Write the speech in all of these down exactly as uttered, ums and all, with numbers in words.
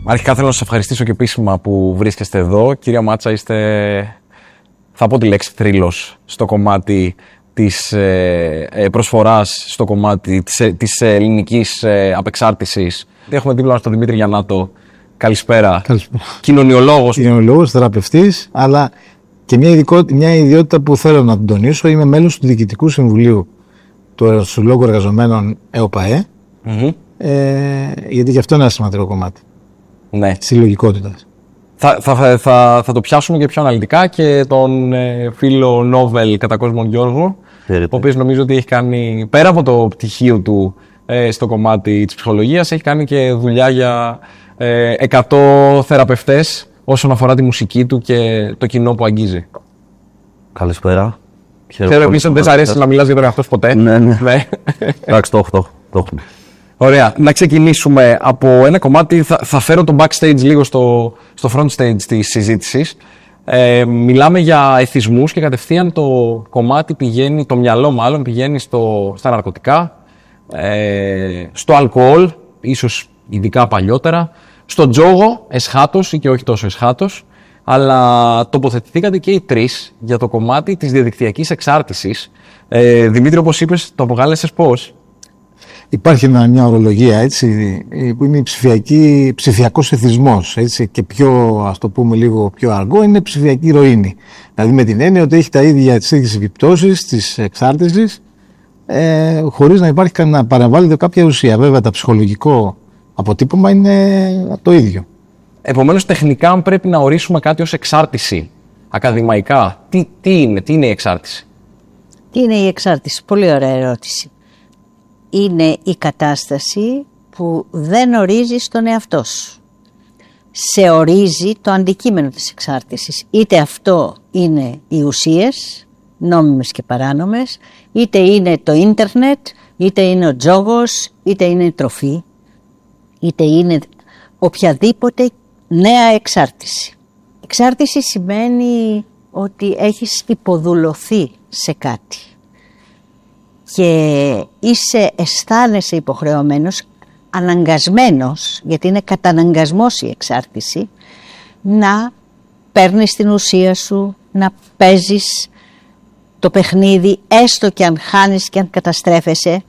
Αρχικά θέλω να σας ευχαριστήσω και επίσημα που βρίσκεστε εδώ. Κυρία Μάτσα, είστε, θα πω τη λέξη θρύλος στο κομμάτι της ε, προσφοράς, στο κομμάτι της, της ελληνικής ε, απεξάρτησης. Έχουμε δίπλα μας τον Δημήτρη Γιαννάτο. Καλησπέρα. Καλησπέρα. Κοινωνιολόγος. Κοινωνιολόγος, θεραπευτής, αλλά και μια, ειδικό, μια ιδιότητα που θέλω να την τονίσω. Είμαι μέλος του Διοικητικού Συμβουλίου του Συλλόγου Εργαζομένων ΕΟΠΑΕ, mm-hmm. ε, γιατί και αυτό είναι ένα σημαντικό κομμάτι. Ναι. Συλλογικότητας. Θα, θα, θα, θα το πιάσουμε και πιο αναλυτικά και τον ε, φίλο Νόβελ κατά κόσμο Γιώργο, Φέρετε. ο οποίος νομίζω ότι έχει κάνει, πέρα από το πτυχίο του ε, στο κομμάτι της ψυχολογίας, έχει κάνει και δουλειά για ε, εκατό θεραπευτές όσον αφορά τη μουσική του και το κοινό που αγγίζει. Καλησπέρα. Ξέρω επίσης ότι δεν σ' αρέσει να μιλάς για τον εαυτό σου ποτέ. Ναι, ναι. Εντάξει, το έχω. Το έχω. Ωραία. Να ξεκινήσουμε από ένα κομμάτι. Θα, θα φέρω το backstage λίγο στο, στο front stage της συζήτησης. Ε, μιλάμε για εθισμούς και κατευθείαν το κομμάτι πηγαίνει, το μυαλό μάλλον πηγαίνει στο, στα ναρκωτικά, ε, στο αλκοόλ, ίσως ειδικά παλιότερα, στο τζόγο, εσχάτως ή και όχι τόσο εσχάτως, αλλά τοποθετηθήκατε και οι τρεις για το κομμάτι της διαδικτυακής εξάρτησης. Ε, Δημήτρη, όπως είπες, το αποκάλεσες πώς? Υπάρχει μια ορολογία, έτσι, που είναι ψηφιακή, ψηφιακός εθισμός, έτσι, και πιο, ας το πούμε λίγο πιο αργό, είναι ψηφιακή ηρωίνη. Δηλαδή με την έννοια ότι έχει τα ίδια, τις ίδιες επιπτώσεις της εξάρτησης, ε, χωρίς να υπάρχει να παρεμβάλλεται κάποια ουσία. Βέβαια, το ψυχολογικό αποτύπωμα είναι το ίδιο. Επομένως, τεχνικά, αν πρέπει να ορίσουμε κάτι ως εξάρτηση, ακαδημαϊκά, τι, τι είναι, τι είναι η εξάρτηση? Τι είναι η εξάρτηση? Πολύ ωραία ερώτηση. Είναι η κατάσταση που δεν ορίζεις τον εαυτό σου. Σε ορίζει το αντικείμενο της εξάρτησης. Είτε αυτό είναι οι ουσίες, νόμιμες και παράνομες, είτε είναι το ίντερνετ, είτε είναι ο τζόγος, είτε είναι η τροφή, είτε είναι οποιαδήποτε νέα εξάρτηση. Εξάρτηση σημαίνει ότι έχεις υποδουλωθεί σε κάτι και είσαι, αισθάνεσαι υποχρεωμένος, αναγκασμένος, γιατί είναι καταναγκασμός η εξάρτηση, να παίρνεις την ουσία σου, να παίζεις το παιχνίδι, έστω και αν χάνεις και αν καταστρέφεσαι,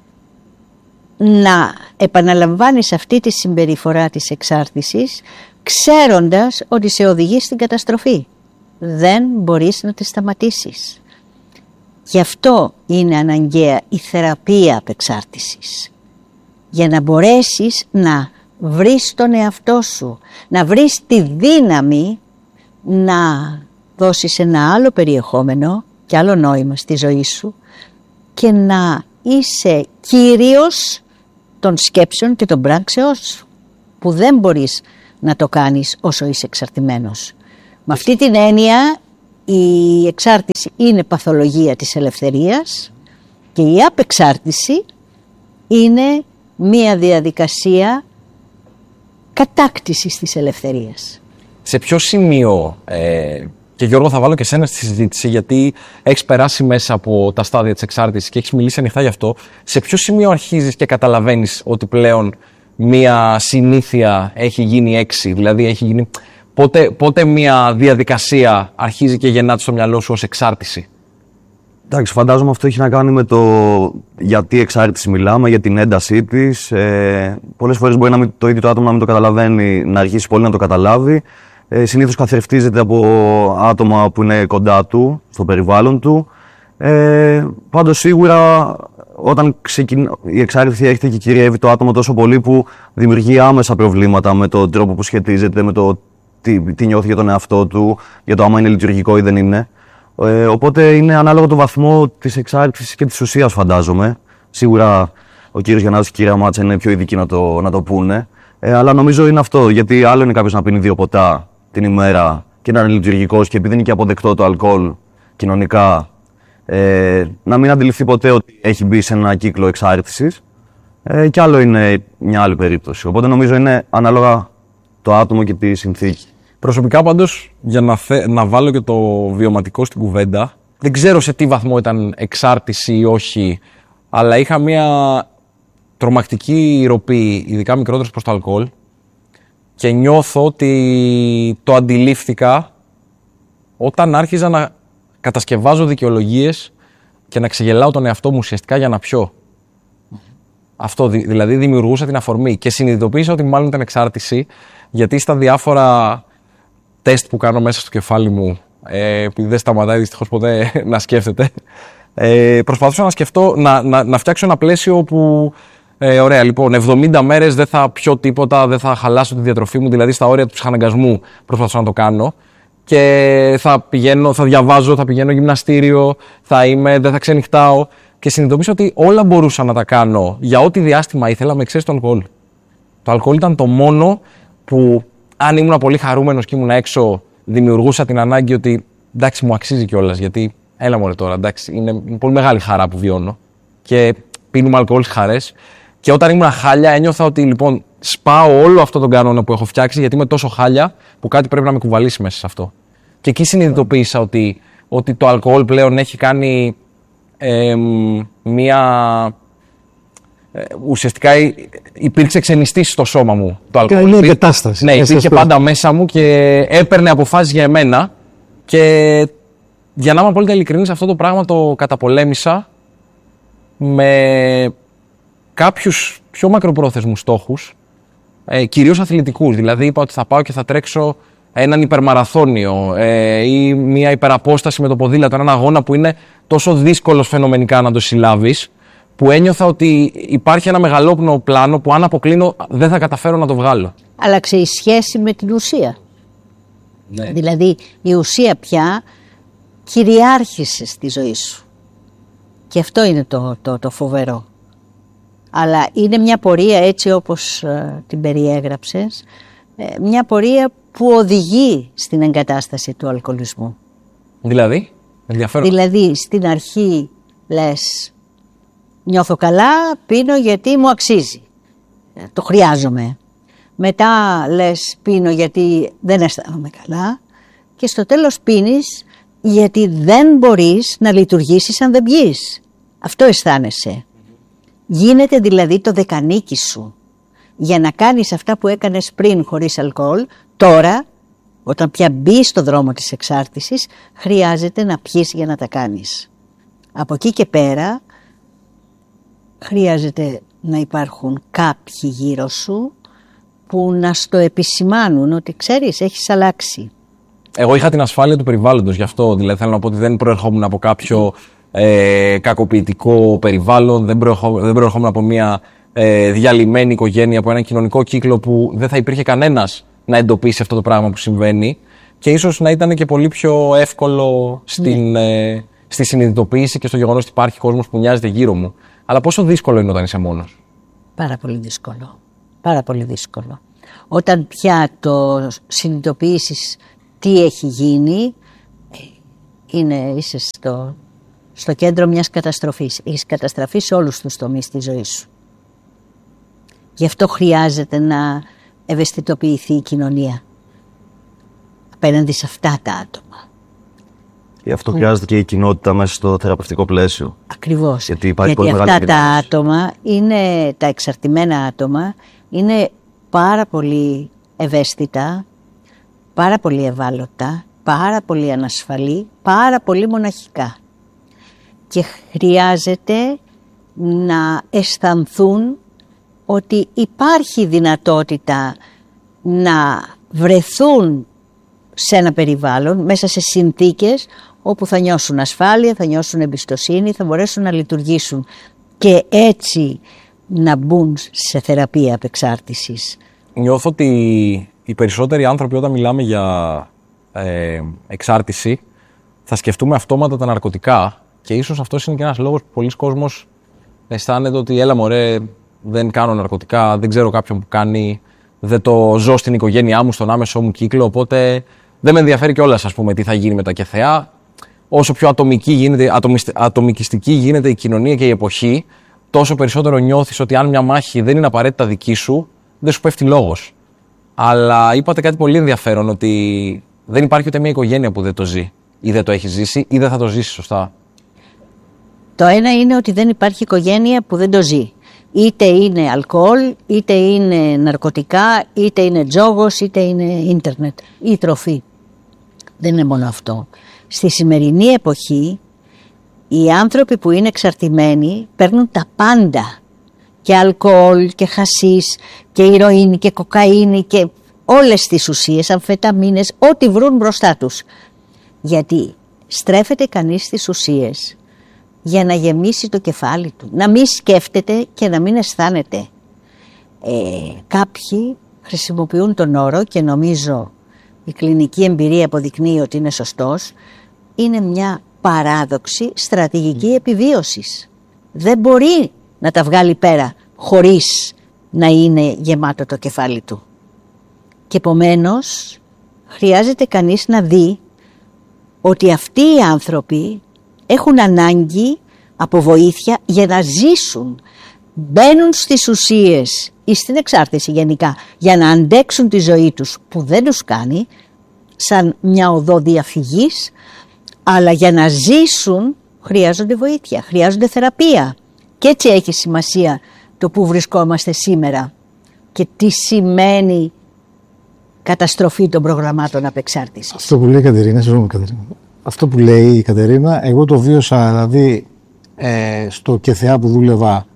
να επαναλαμβάνεις αυτή τη συμπεριφορά της εξάρτησης, ξέροντας ότι σε οδηγεί στην καταστροφή. Δεν μπορείς να τη σταματήσεις. Γι' αυτό είναι αναγκαία η θεραπεία απεξάρτησης. Για να μπορέσεις να βρεις τον εαυτό σου, να βρεις τη δύναμη να δώσεις ένα άλλο περιεχόμενο και άλλο νόημα στη ζωή σου και να είσαι κύριος των σκέψεων και των πράξεών σου, που δεν μπορείς να το κάνεις όσο είσαι εξαρτημένος. Με αυτή την έννοια η εξάρτηση είναι παθολογία της ελευθερίας και η απεξάρτηση είναι μία διαδικασία κατάκτησης της ελευθερίας. Σε ποιο σημείο, ε, και Γιώργο θα βάλω και σένα στη συζήτηση, γιατί έχεις περάσει μέσα από τα στάδια της εξάρτησης και έχεις μιλήσει ανοιχτά γι' αυτό, σε ποιο σημείο αρχίζεις και καταλαβαίνεις ότι πλέον μία συνήθεια έχει γίνει έξι, δηλαδή έχει γίνει... Πότε, πότε μια διαδικασία αρχίζει και γεννάται στο μυαλό σου ως εξάρτηση? Εντάξει, φαντάζομαι αυτό έχει να κάνει με το γιατί εξάρτηση μιλάμε, για την έντασή της. Ε, πολλές φορές μπορεί να μην, το ίδιο το άτομο να μην το καταλαβαίνει, να αρχίσει πολύ να το καταλάβει. Ε, συνήθως καθρεφτίζεται από άτομα που είναι κοντά του, στο περιβάλλον του. Ε, πάντως σίγουρα όταν ξεκιν... η εξάρτηση έρχεται και κυριεύει το άτομο τόσο πολύ που δημιουργεί άμεσα προβλήματα με τον τρόπο που σχετίζεται, με το Τι, τι νιώθει για τον εαυτό του, για το άμα είναι λειτουργικό ή δεν είναι. Ε, οπότε είναι ανάλογο το βαθμό της εξάρτησης και της ουσίας, φαντάζομαι. Σίγουρα ο κύριος Γιαννάτος και η κυρία Μάτσα είναι πιο ειδικοί να το, να το πούνε. Ε, αλλά νομίζω είναι αυτό. Γιατί άλλο είναι κάποιος να πίνει δύο ποτά την ημέρα και να είναι λειτουργικός, και επειδή είναι και αποδεκτό το αλκοόλ κοινωνικά, ε, να μην αντιληφθεί ποτέ ότι έχει μπει σε ένα κύκλο εξάρτησης. Ε, και άλλο είναι μια άλλη περίπτωση. Οπότε νομίζω είναι ανάλογα το άτομο και τη συνθήκη. Προσωπικά πάντως, για να, θε, να βάλω και το βιωματικό στην κουβέντα, δεν ξέρω σε τι βαθμό ήταν εξάρτηση ή όχι, αλλά είχα μια τρομακτική ροπή, ειδικά μικρότερος προς το αλκοόλ, Και νιώθω ότι το αντιλήφθηκα όταν άρχιζα να κατασκευάζω δικαιολογίες και να ξεγελάω τον εαυτό μου ουσιαστικά για να πιω. Mm-hmm. Αυτό δηλαδή δημιουργούσα την αφορμή και συνειδητοποίησα ότι μάλλον ήταν εξάρτηση, γιατί στα διάφορα τεστ που κάνω μέσα στο κεφάλι μου, ε, επειδή δεν σταματάει δυστυχώς ποτέ να σκέφτεται, ε, προσπαθούσα να σκεφτώ, να, να, να φτιάξω ένα πλαίσιο που Ε, ωραία, λοιπόν, εβδομήντα μέρες δεν θα πιω τίποτα, δεν θα χαλάσω τη διατροφή μου, δηλαδή στα όρια του ψυχαναγκασμού προσπαθώ να το κάνω. Και θα πηγαίνω, θα διαβάζω, θα πηγαίνω γυμναστήριο, θα είμαι, δεν θα ξενυχτάω. Και συνειδητοποίησα ότι όλα μπορούσα να τα κάνω για ό,τι διάστημα ήθελα, με εξαίρεση το αλκοόλ. Το αλκοόλ ήταν το μόνο που, αν ήμουν πολύ χαρούμενος και ήμουν έξω, δημιουργούσα την ανάγκη ότι εντάξει, μου αξίζει κιόλας. Γιατί έλα μωρέ τώρα, εντάξει, είναι πολύ μεγάλη χαρά που βιώνω. Και πίνουμε αλκοόλ στις χαρές. Και όταν ήμουν χάλια, ένιωθα ότι λοιπόν σπάω όλο αυτό τον κανόνα που έχω φτιάξει, γιατί είμαι τόσο χάλια που κάτι πρέπει να με κουβαλήσει μέσα σε αυτό. Και εκεί συνειδητοποίησα ότι, ότι το αλκοόλ πλέον έχει κάνει ε, μία. Ε, ουσιαστικά υπήρξε ξενιστής στο σώμα μου. Το αλκοόλ. Είναι μια κατάσταση. Ναι, υπήρχε πάντα μέσα μου και έπαιρνε αποφάσεις για εμένα. Και για να είμαι απόλυτα ειλικρινής, αυτό το πράγμα το καταπολέμησα με κάποιους πιο μακροπρόθεσμους στόχους, ε, κυρίως αθλητικούς. Δηλαδή είπα ότι θα πάω και θα τρέξω έναν υπερμαραθώνιο ε, ή μια υπεραπόσταση με το ποδήλατο, έναν αγώνα που είναι τόσο δύσκολος φαινομενικά να το συλλάβεις, που ένιωθα ότι υπάρχει ένα μεγαλόπνοο πλάνο που αν αποκλίνω δεν θα καταφέρω να το βγάλω. Άλλαξε η σχέση με την ουσία. Ναι. Δηλαδή η ουσία πια κυριάρχησε στη ζωή σου. Και αυτό είναι το, το, το φοβερό. Αλλά είναι μια πορεία, έτσι όπως ε, την περιέγραψες, ε, μια πορεία που οδηγεί στην εγκατάσταση του αλκοολισμού. Δηλαδή, ενδιαφέρον. Δηλαδή, στην αρχή λες, νιώθω καλά, πίνω γιατί μου αξίζει. Το χρειάζομαι. Μετά λες, πίνω γιατί δεν αισθάνομαι καλά. Και στο τέλος πίνεις γιατί δεν μπορείς να λειτουργήσεις αν δεν πιείς. Αυτό αισθάνεσαι. Γίνεται δηλαδή το δεκανίκι σου. Για να κάνεις αυτά που έκανες πριν χωρίς αλκοόλ, τώρα, όταν πια μπεις στο δρόμο της εξάρτησης, χρειάζεται να πιείς για να τα κάνεις. Από εκεί και πέρα, χρειάζεται να υπάρχουν κάποιοι γύρω σου που να στο επισημάνουν ότι ξέρεις, έχεις αλλάξει. Εγώ είχα την ασφάλεια του περιβάλλοντος, γι' αυτό δηλαδή θέλω να πω ότι δεν προερχόμουν από κάποιο ε, κακοποιητικό περιβάλλον, δεν, προερχό, δεν προερχόμουν από μια ε, διαλυμένη οικογένεια, από ένα κοινωνικό κύκλο που δεν θα υπήρχε κανένας να εντοπίσει αυτό το πράγμα που συμβαίνει και ίσως να ήταν και πολύ πιο εύκολο στην, ναι. ε, στη συνειδητοποίηση και στο γεγονός ότι υπάρχει κόσμος που νοιάζεται γύρω μου. Αλλά πόσο δύσκολο είναι όταν είσαι μόνος? Πάρα πολύ δύσκολο. Πάρα πολύ δύσκολο. Όταν πια το συνειδητοποιήσεις τι έχει γίνει, είναι, είσαι στο, στο κέντρο μιας καταστροφής. Έχεις καταστραφεί σε όλους τους τομείς της ζωής σου. Γι' αυτό χρειάζεται να ευαισθητοποιηθεί η κοινωνία απέναντι σε αυτά τα άτομα. Γι' αυτό χρειάζεται και η κοινότητα μέσα στο θεραπευτικό πλαίσιο. Ακριβώς. Γιατί, υπάρχει Γιατί αυτά τα άτομα, είναι, τα εξαρτημένα άτομα, είναι πάρα πολύ ευαίσθητα, πάρα πολύ ευάλωτα, πάρα πολύ ανασφαλή, πάρα πολύ μοναχικά. Και χρειάζεται να αισθανθούν ότι υπάρχει δυνατότητα να βρεθούν σε ένα περιβάλλον, μέσα σε συνθήκες όπου θα νιώσουν ασφάλεια, θα νιώσουν εμπιστοσύνη, θα μπορέσουν να λειτουργήσουν και έτσι να μπουν σε θεραπεία απεξάρτησης. Νιώθω ότι οι περισσότεροι άνθρωποι όταν μιλάμε για ε, εξάρτηση θα σκεφτούμε αυτόματα τα ναρκωτικά και ίσως αυτός είναι και ένας λόγος που πολλοί κόσμος αισθάνεται ότι έλα μωρέ, δεν κάνω ναρκωτικά, δεν ξέρω κάποιον που κάνει, δεν το ζω στην οικογένειά μου, στον άμεσό μου κύκλο, οπότε δεν με ενδιαφέρει κιόλας, ας πούμε, τι θα γίνει με τα ΚΕΘΕΑ. Όσο πιο ατομική γίνεται, ατομικιστική γίνεται η κοινωνία και η εποχή, τόσο περισσότερο νιώθεις ότι αν μια μάχη δεν είναι απαραίτητα δική σου, δεν σου πέφτει λόγος. Αλλά είπατε κάτι πολύ ενδιαφέρον, ότι δεν υπάρχει ούτε μια οικογένεια που δεν το ζει ή δεν το έχει ζήσει ή δεν θα το ζήσει σωστά. Το ένα είναι ότι δεν υπάρχει οικογένεια που δεν το ζει. Είτε είναι αλκοόλ, είτε είναι ναρκωτικά, είτε είναι τζόγος, είτε είναι ίντερνετ ή τροφή. Δεν είναι μόνο αυτό. Στη σημερινή εποχή οι άνθρωποι που είναι εξαρτημένοι παίρνουν τα πάντα. Και αλκοόλ και χασίς και ηρωίνη και κοκαίνη και όλες τις ουσίες, αμφεταμίνες, ό,τι βρουν μπροστά τους. Γιατί στρέφεται κανείς στις ουσίες για να γεμίσει το κεφάλι του, να μην σκέφτεται και να μην αισθάνεται. Ε, κάποιοι χρησιμοποιούν τον όρο, και νομίζω η κλινική εμπειρία αποδεικνύει ότι είναι σωστός, είναι μια παράδοξη στρατηγική επιβίωσης. Δεν μπορεί να τα βγάλει πέρα χωρίς να είναι γεμάτο το κεφάλι του. Και επομένως χρειάζεται κανείς να δει ότι αυτοί οι άνθρωποι έχουν ανάγκη από βοήθεια για να ζήσουν. Μπαίνουν στις ουσίες ή στην εξάρτηση γενικά για να αντέξουν τη ζωή τους, που δεν τους κάνει σαν μια οδό διαφυγής, αλλά για να ζήσουν χρειάζονται βοήθεια, χρειάζονται θεραπεία. Και έτσι έχει σημασία το που βρισκόμαστε σήμερα και τι σημαίνει καταστροφή των προγραμμάτων απεξάρτησης. Αυτό που λέει η Κατερίνα, συγγνώμη Κατερίνα, αυτό που λέει η Κατερίνα, εγώ το βίωσα δηλαδή ε, στο ΚΕΘΕΑ που δούλευα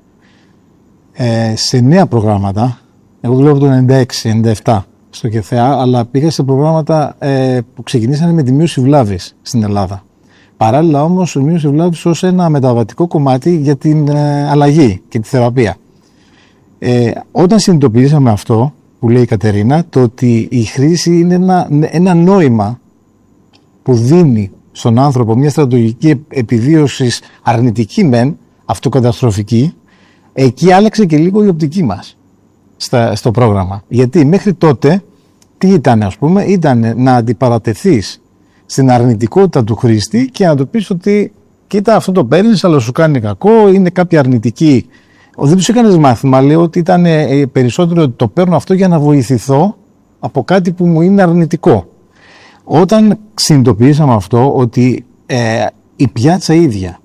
ε, σε νέα προγράμματα. Εγώ δούλευα το ενενήντα έξι ενενήντα επτά στο ΚΕΘΕΑ, αλλά πήγα σε προγράμματα ε, που ξεκινήσανε με τη μείωση βλάβης στην Ελλάδα. Παράλληλα όμως η μείωση βλάβης ως ένα μεταβατικό κομμάτι για την ε, αλλαγή και τη θεραπεία. Ε, όταν συνειδητοποιήσαμε αυτό που λέει η Κατερίνα, το ότι η χρήση είναι ένα, ένα νόημα που δίνει στον άνθρωπο μια στρατηγική επιβίωσης αρνητική μεν, αυτοκαταστροφική, εκεί άλλαξε και λίγο η οπτική μας στα, στο πρόγραμμα. Γιατί μέχρι τότε τι ήταν, ας πούμε, ήταν να αντιπαρατεθείς στην αρνητικότητα του χρήστη και να του πεις ότι κοίτα, αυτό το παίρνεις αλλά σου κάνει κακό, είναι κάποια αρνητική. Δεν τους έκανες μάθημα, λέω ότι ήταν ε, περισσότερο ότι το παίρνω αυτό για να βοηθηθώ από κάτι που μου είναι αρνητικό. Όταν συνειδητοποιήσαμε αυτό, ότι ε, η πιάτσα ίδια,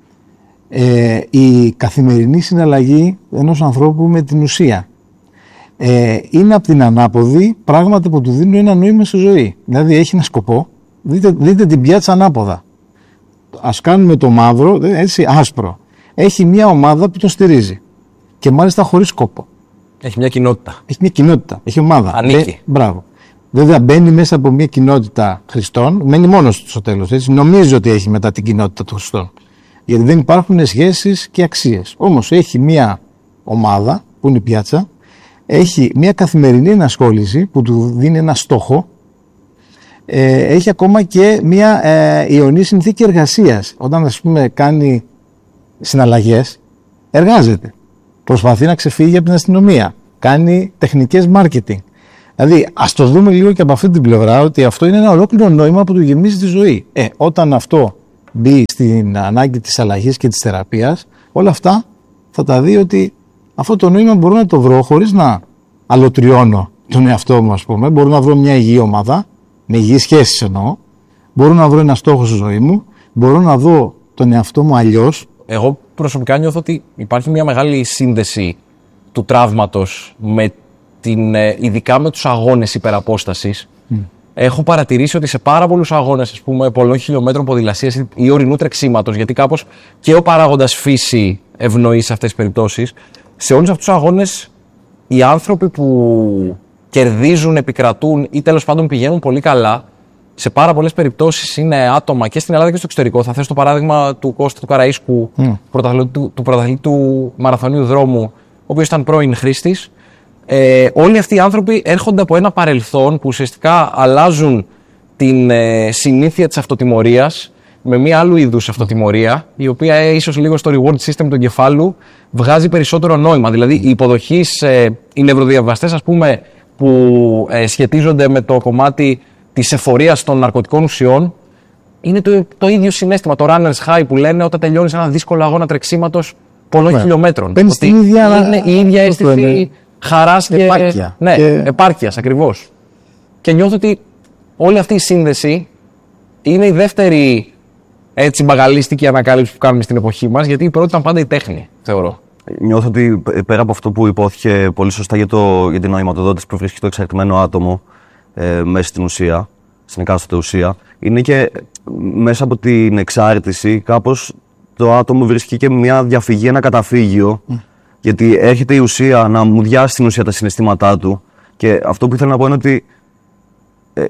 ε, η καθημερινή συναλλαγή ενός ανθρώπου με την ουσία, ε, είναι από την ανάποδη πράγματα που του δίνουν ένα νόημα στη ζωή. Δηλαδή έχει ένα σκοπό, δείτε, δείτε την πιάτσα ανάποδα. Ας κάνουμε το μαύρο, έτσι άσπρο. Έχει μια ομάδα που τον στηρίζει και μάλιστα χωρίς σκόπο. Έχει μια κοινότητα. Έχει μια κοινότητα, έχει ομάδα. Ανήκει. Ε, μπράβο. Βέβαια μπαίνει μέσα από μια κοινότητα Χριστών, μένει μόνος του στο τέλος. Έτσι. Νομίζει ότι έχει μετά την κοινότητα των Χριστών. Γιατί δεν υπάρχουν σχέσεις και αξίες. Όμως έχει μια ομάδα που είναι η πιάτσα, έχει μια καθημερινή ενασχόληση που του δίνει ένα στόχο, ε, έχει ακόμα και μια ε, ιονή συνθήκη εργασίας. Όταν ας πούμε κάνει συναλλαγές, εργάζεται. Προσπαθεί να ξεφύγει από την αστυνομία. Κάνει τεχνικές marketing. Δηλαδή, ας το δούμε λίγο και από αυτή την πλευρά, ότι αυτό είναι ένα ολόκληρο νόημα που του γεμίζει τη ζωή. Ε, όταν αυτό μπει στην ανάγκη της αλλαγής και της θεραπείας, όλα αυτά θα τα δει ότι αυτό το νόημα μπορώ να το βρω χωρίς να αλωτριώνω τον εαυτό μου, ας πούμε. Μπορώ να βρω μια υγιή ομάδα, με υγιείς σχέσεις εννοώ. Μπορώ να βρω ένα στόχο στη ζωή μου. Μπορώ να δω τον εαυτό μου αλλιώς. Εγώ προσωπικά νιώθω ότι υπάρχει μια μεγάλη σύνδεση του τραύματος με την, ειδικά με τους αγώνες υπεραπόστασης. Mm. Έχω παρατηρήσει ότι σε πάρα πολλούς αγώνες, ας πούμε, πολλών χιλιόμετρων ποδηλασίας ή ορεινού τρεξίματος, γιατί κάπως και ο παράγοντας φύση ευνοεί σε αυτές τις περιπτώσεις, σε όλους αυτούς τους αγώνες οι άνθρωποι που κερδίζουν, επικρατούν ή τέλος πάντων πηγαίνουν πολύ καλά, σε πάρα πολλές περιπτώσεις είναι άτομα και στην Ελλάδα και στο εξωτερικό. Θα θέσω το παράδειγμα του Κώστα του Καραΐσκου, mm. πρωταθλητή του, του πρωταθλητή του μαραθωνίου δρόμου, ο οποίος ήταν πρώην χρήστης. Ε, όλοι αυτοί οι άνθρωποι έρχονται από ένα παρελθόν που ουσιαστικά αλλάζουν την ε, συνήθεια της αυτοτιμωρίας με μία άλλου είδους αυτοτιμωρία, η οποία ε, ίσως λίγο στο reward system του εγκεφάλου βγάζει περισσότερο νόημα. Δηλαδή, οι υποδοχείς, ε, οι νευροδιαβαστές, ας πούμε, που ε, σχετίζονται με το κομμάτι της εφορίας των ναρκωτικών ουσιών, είναι το, το ίδιο συναίσθημα, το runner's high που λένε όταν τελειώνεις ένα δύσκολο αγώνα τρεξίματος πολλών yeah. χιλιόμετρων. Παίρνεις την ίδια, είναι η ίδια αίσθηση χαράς και επάρκεια. Ναι, και... επάρκειας ακριβώς. Και νιώθω ότι όλη αυτή η σύνδεση είναι η δεύτερη έτσι μπαγαλίστικη ανακάλυψη που κάνουμε στην εποχή μας, γιατί η πρώτη ήταν πάντα η τέχνη, θεωρώ. νιώθω ότι πέρα από αυτό που υπόθηκε πολύ σωστά για, το, για την νοηματοδότηση που βρίσκει το εξαρτημένο άτομο ε, μέσα στην ουσία, στην εκάστοτε ουσία, είναι και μέσα από την εξάρτηση κάπως το άτομο βρίσκει και μια διαφυγή, ένα καταφύγιο, mm. γιατί έρχεται η ουσία να μουδιάσει στην ουσία τα συναισθήματά του και αυτό που ήθελα να πω είναι ότι ε,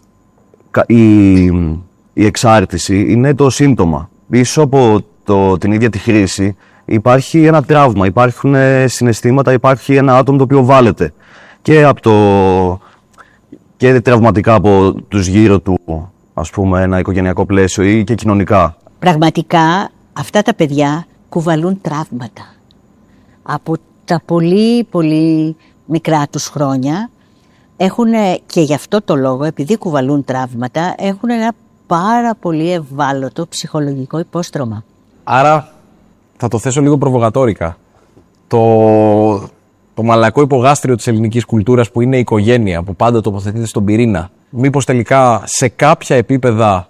η, η εξάρτηση είναι το σύμπτωμα. Πίσω από το, την ίδια τη χρήση υπάρχει ένα τραύμα, υπάρχουν συναισθήματα, υπάρχει ένα άτομο το οποίο βάλεται και, από το, και τραυματικά από τους γύρω του, ας πούμε, ένα οικογενειακό πλαίσιο ή και κοινωνικά. Πραγματικά αυτά τα παιδιά κουβαλούν τραύματα. Από τα πολύ πολύ μικρά τους χρόνια έχουν, και γι' αυτό το λόγο, επειδή κουβαλούν τραύματα, έχουν ένα πάρα πολύ ευάλωτο ψυχολογικό υπόστρωμα. Άρα, θα το θέσω λίγο προβοκατόρικα. Το, το μαλακό υπογάστριο της ελληνικής κουλτούρας που είναι η οικογένεια, που πάντα τοποθετείται στον πυρήνα, μήπως τελικά σε κάποια επίπεδα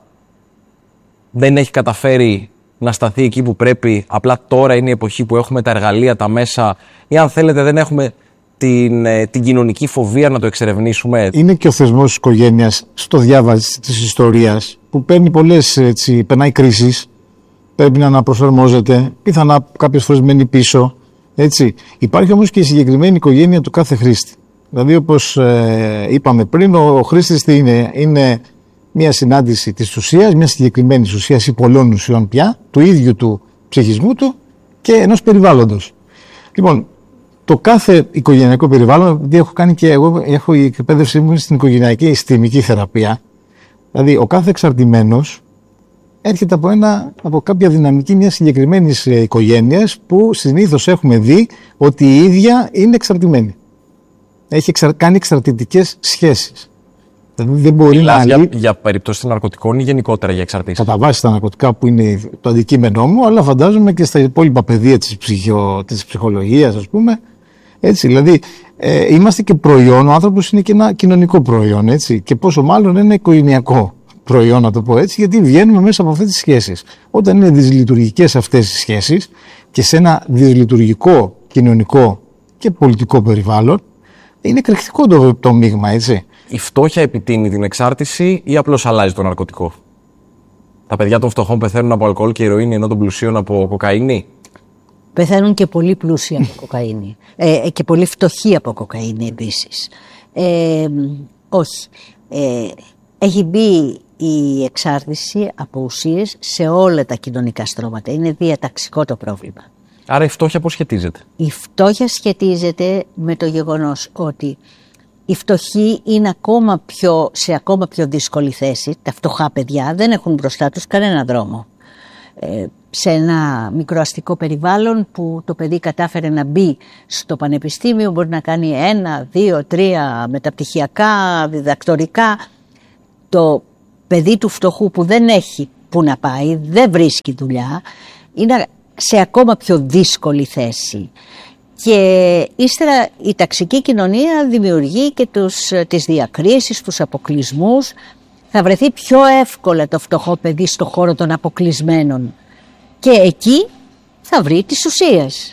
δεν έχει καταφέρει να σταθεί εκεί που πρέπει, απλά τώρα είναι η εποχή που έχουμε τα εργαλεία, τα μέσα, ή αν θέλετε δεν έχουμε την, την κοινωνική φοβία να το εξερευνήσουμε. Είναι και ο θεσμός της οικογένειας στο διάβαση της ιστορίας που παίρνει πολλές, έτσι, περνάει κρίσεις, πρέπει να αναπροσαρμόζεται, πιθανά κάποιες φορές μένει πίσω. Έτσι. Υπάρχει όμως και η συγκεκριμένη οικογένεια του κάθε χρήστη. Δηλαδή, όπως ε, είπαμε πριν, ο χρήστης τι είναι, είναι μια συνάντηση της ουσίας, μια συγκεκριμένη ουσίας ή πολλών ουσιών πια, του ίδιου του ψυχισμού του και ενός περιβάλλοντος. Λοιπόν, το κάθε οικογενειακό περιβάλλον, επειδή έχω κάνει και εγώ, έχω η εκπαίδευσή μου στην οικογενειακή συστημική θεραπεία, δηλαδή ο κάθε εξαρτημένος έρχεται από, ένα, από κάποια δυναμική μιας συγκεκριμένης οικογένειας που συνήθως έχουμε δει ότι η ίδια είναι εξαρτημένη. Έχει εξα... κάνει εξαρτητικές σχέσεις. Δηλαδή δεν μπορεί Μιλάς να... για, για περιπτώσεις ναρκωτικών ή γενικότερα για εξαρτήσεις? Κατά βάση τα ναρκωτικά που είναι το αντικείμενό μου, αλλά φαντάζομαι και στα υπόλοιπα πεδία της, ψυχο... της ψυχολογίας, ας πούμε. Έτσι, δηλαδή ε, είμαστε και προϊόν, ο άνθρωπος είναι και ένα κοινωνικό προϊόν, έτσι, και πόσο μάλλον ένα οικογενειακό προϊόν, να το πω έτσι, γιατί βγαίνουμε μέσα από αυτές τις σχέσεις. Όταν είναι δυσλειτουργικές αυτές τις σχέσεις και σε ένα δυσλειτουργικό κοινωνικό και πολιτικό περιβάλλον, είναι εκρηκτικό το, το μείγμα, έτσι. Η φτώχεια επιτείνει την εξάρτηση ή απλώς αλλάζει το ναρκωτικό? Τα παιδιά των φτωχών πεθαίνουν από αλκοόλ και ηρωίνη ενώ των πλουσίων από κοκαίνη? Πεθαίνουν και πολύ πλούσιοι από κοκαίνη. Ε, και πολύ φτωχοί από κοκαίνη επίσης. Ε, όχι. Ε, έχει μπει η εξάρτηση από ουσίες σε όλα τα κοινωνικά στρώματα. Είναι διαταξικό το πρόβλημα. Άρα η φτώχεια πώς σχετίζεται? Η φτώχεια σχετίζεται με το γεγονός ότι οι φτωχοί είναι ακόμα πιο, σε ακόμα πιο δύσκολη θέση. Τα φτωχά παιδιά δεν έχουν μπροστά τους κανένα δρόμο. Ε, σε ένα μικροαστικό περιβάλλον που το παιδί κατάφερε να μπει στο πανεπιστήμιο, μπορεί να κάνει ένα, δύο, τρία μεταπτυχιακά, διδακτορικά. Το παιδί του φτωχού που δεν έχει που να πάει, δεν βρίσκει δουλειά, είναι σε ακόμα πιο δύσκολη θέση. Και ύστερα η ταξική κοινωνία δημιουργεί και τους, τις διακρίσεις, τους αποκλεισμούς. Θα βρεθεί πιο εύκολα το φτωχό παιδί στο χώρο των αποκλεισμένων και εκεί θα βρει τις ουσίες.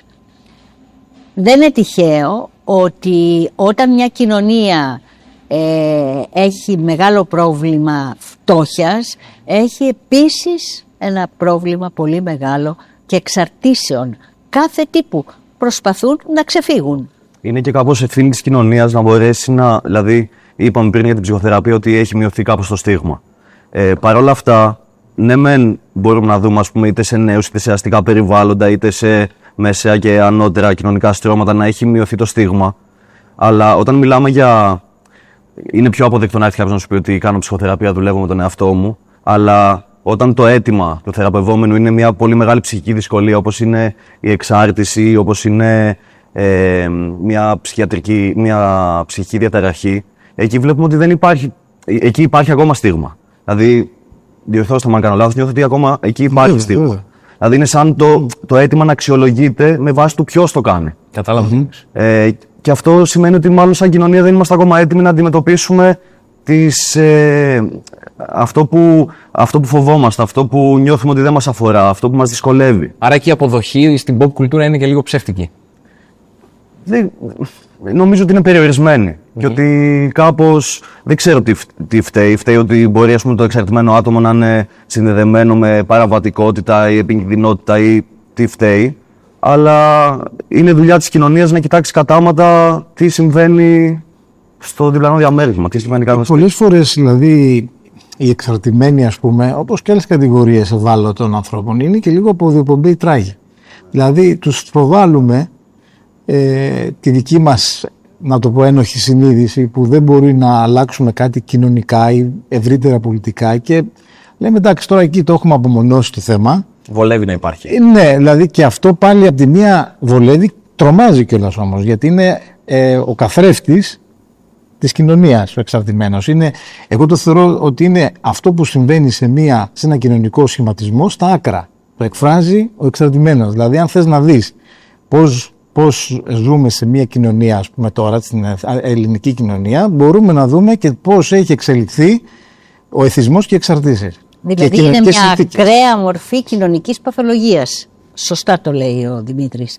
Δεν είναι τυχαίο ότι όταν μια κοινωνία ε, έχει μεγάλο πρόβλημα φτώχειας, έχει επίσης ένα πρόβλημα πολύ μεγάλο και εξαρτήσεων κάθε τύπου. Προσπαθούν να ξεφύγουν. Είναι και κάπως ευθύνη της κοινωνίας να μπορέσει να. Δηλαδή, είπαμε πριν για την ψυχοθεραπεία ότι έχει μειωθεί κάπως το στίγμα. Ε, Παρ' όλα αυτά, ναι, μεν μπορούμε να δούμε, ας πούμε, είτε σε νέους είτε σε αστικά περιβάλλοντα, είτε σε μεσαία και ανώτερα κοινωνικά στρώματα να έχει μειωθεί το στίγμα. Αλλά όταν μιλάμε για. Είναι πιο αποδεκτό να έρθει κάποιος να σου πει ότι κάνω ψυχοθεραπεία, δουλεύω με τον εαυτό μου. Αλλά όταν το αίτημα του θεραπευόμενου είναι μια πολύ μεγάλη ψυχική δυσκολία, όπως είναι η εξάρτηση, όπως είναι ε, μια, ψυχιατρική, μια ψυχική διαταραχή, εκεί βλέπουμε ότι δεν υπάρχει, εκεί υπάρχει ακόμα στίγμα. Δηλαδή, διορθώστε με αν κάνω λάθος, νιώθω ότι ακόμα εκεί υπάρχει στίγμα. Βέβαια. Δηλαδή, είναι σαν το, το αίτημα να αξιολογείται με βάση του ποιος το κάνει. Κατάλαβα. Mm-hmm. Ε, και αυτό σημαίνει ότι μάλλον σαν κοινωνία δεν είμαστε ακόμα έτοιμοι να αντιμετωπίσουμε τις, ε, αυτό που, αυτό που φοβόμαστε, αυτό που νιώθουμε ότι δεν μας αφορά, αυτό που μας δυσκολεύει. Άρα και η αποδοχή στην pop κουλτούρα είναι και λίγο ψεύτικη. Δεν, νομίζω ότι είναι περιορισμένη mm-hmm. και ότι κάπως δεν ξέρω τι, τι φταίει. Φταίει ότι μπορεί, ας πούμε, το εξαρτημένο άτομο να είναι συνδεδεμένο με παραβατικότητα ή επικινδυνότητα ή τι φταίει. Αλλά είναι δουλειά της κοινωνίας να κοιτάξει κατάματα τι συμβαίνει στο διπλανό διαμέρισμα. Τι συμβαίνει κάθε Πολλές φορές, δηλαδή, οι εξαρτημένοι, ας πούμε, όπως και άλλες κατηγορίες ευάλωτων ανθρώπων, είναι και λίγο από διοπομπή τράγη. Δηλαδή, τους προβάλλουμε ε, τη δική μας, να το πω, ένοχη συνείδηση που δεν μπορεί να αλλάξουμε κάτι κοινωνικά ή ευρύτερα πολιτικά και λέμε, εντάξει, τώρα εκεί το έχουμε απομονώσει το θέμα. Βολεύει να υπάρχει. Ε, ναι, δηλαδή και αυτό πάλι από τη μία βολεύει, τρομάζει κιόλας όμως, γιατί είναι ε, ο καθρέφτης της κοινωνίας ο εξαρτημένος. Είναι, εγώ το θεωρώ ότι είναι αυτό που συμβαίνει σε, μια, σε ένα κοινωνικό σχηματισμό στα άκρα. Το εκφράζει ο εξαρτημένος. Δηλαδή, αν θες να δεις πώς, πώς ζούμε σε μια κοινωνία, ας πούμε τώρα, στην ελληνική κοινωνία, μπορούμε να δούμε και πώς έχει εξελιχθεί ο εθισμός και οι εξαρτήσεις. Δηλαδή είναι μια ακραία μορφή κοινωνικής παθολογίας. Σωστά το λέει ο Δημήτρης.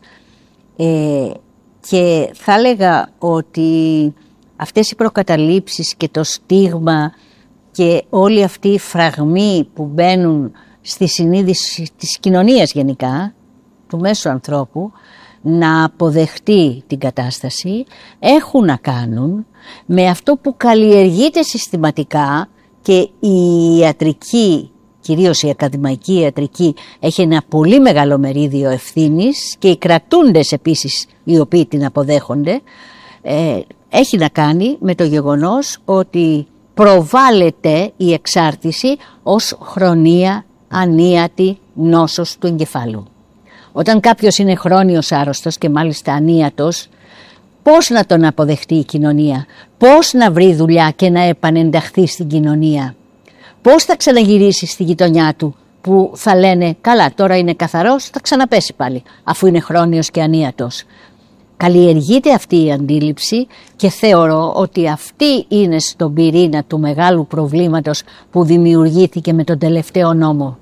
Ε, και θα έλεγα ότι αυτές οι προκαταλήψεις και το στίγμα και όλοι αυτοί οι φραγμοί που μπαίνουν στη συνείδηση της κοινωνίας γενικά, του μέσου ανθρώπου, να αποδεχτεί την κατάσταση, έχουν να κάνουν με αυτό που καλλιεργείται συστηματικά και η ιατρική, κυρίως η ακαδημαϊκή ιατρική, έχει ένα πολύ μεγάλο μερίδιο ευθύνης και οι κρατούντες επίσης οι οποίοι την αποδέχονται, ε, έχει να κάνει με το γεγονός ότι προβάλλεται η εξάρτηση ως χρονία ανίατη νόσος του εγκεφάλου. Όταν κάποιος είναι χρόνιος άρρωστος και μάλιστα ανίατος, πώς να τον αποδεχτεί η κοινωνία, πώς να βρει δουλειά και να επανενταχθεί στην κοινωνία, πώς θα ξαναγυρίσει στη γειτονιά του που θα λένε καλά τώρα είναι καθαρός, θα ξαναπέσει πάλι αφού είναι χρόνιος και ανίατος. Καλλιεργείται αυτή η αντίληψη και θεωρώ ότι αυτή είναι στον πυρήνα του μεγάλου προβλήματος που δημιουργήθηκε με τον τελευταίο νόμο.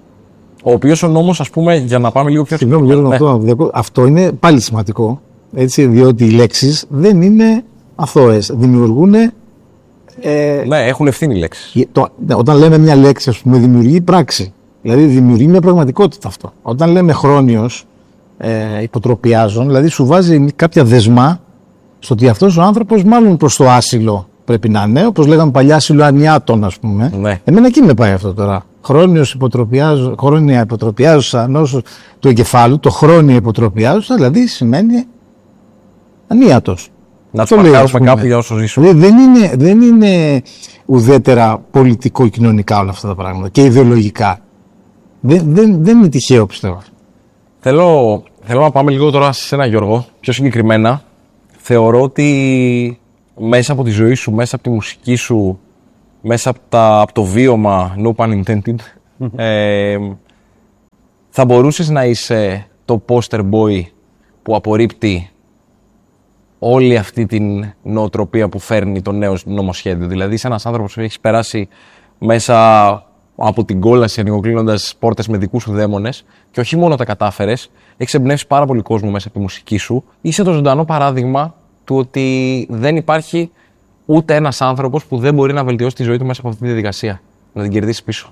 Ο οποίος ο νόμος, ας πούμε, για να πάμε λίγο πιο... Συγγνώμη, Γιώργο, ναι. αυτό, αυτό είναι πάλι σημαντικό, έτσι, διότι οι λέξεις δεν είναι αθώες, δημιουργούν... Ε, ναι, έχουν ευθύνη οι λέξεις. Το, όταν λέμε μια λέξη, ας πούμε, δημιουργεί πράξη, δηλαδή δημιουργεί μια πραγματικότητα αυτό. Όταν λέμε χρόνιος, ε, υποτροπιάζων, δηλαδή σου βάζει κάποια δεσμά στο ότι αυτός ο άνθρωπος μάλλον προς το άσυλο πρέπει να είναι, όπως λέγαμε παλιά άσυλο ανιάτων, ας πούμε. Ναι. Εμένα εκεί με πάει αυτό τώρα. Χρόνιος υποτροπιάζω, χρόνια υποτροπιάζουσα νόσο του εγκεφάλου, το χρόνια υποτροπιάζουσα, δηλαδή σημαίνει ανίατος. Να του παρκάρουμε κάπου για όσο ζήσουμε. Δεν είναι, δεν είναι ουδέτερα πολιτικό-κοινωνικά όλα αυτά τα πράγματα και ιδεολογικά. Δεν, δεν, δεν είναι τυχαίο, πιστεύω. Θέλω, θέλω να πάμε λίγο τώρα σε ένα, Γιώργο, πιο συγκεκριμένα. Θεωρώ ότι μέσα από τη ζωή σου, μέσα από τη μουσική σου, μέσα από, τα, από το βίωμα, no pun intended, ε, θα μπορούσες να είσαι το poster boy που απορρίπτει όλη αυτή την νοοτροπία που φέρνει το νέο νομοσχέδιο. Δηλαδή είσαι ένας άνθρωπος που έχεις περάσει μέσα από την κόλαση ανοιγοκλίνοντας πόρτες με δικούς σου δαίμονες και όχι μόνο τα κατάφερες, έχεις εμπνεύσει πάρα πολύ κόσμο μέσα από τη μουσική σου. Είσαι το ζωντανό παράδειγμα του ότι δεν υπάρχει ούτε ένας άνθρωπος που δεν μπορεί να βελτιώσει τη ζωή του μέσα από αυτή τη διαδικασία. Να την κερδίσει πίσω.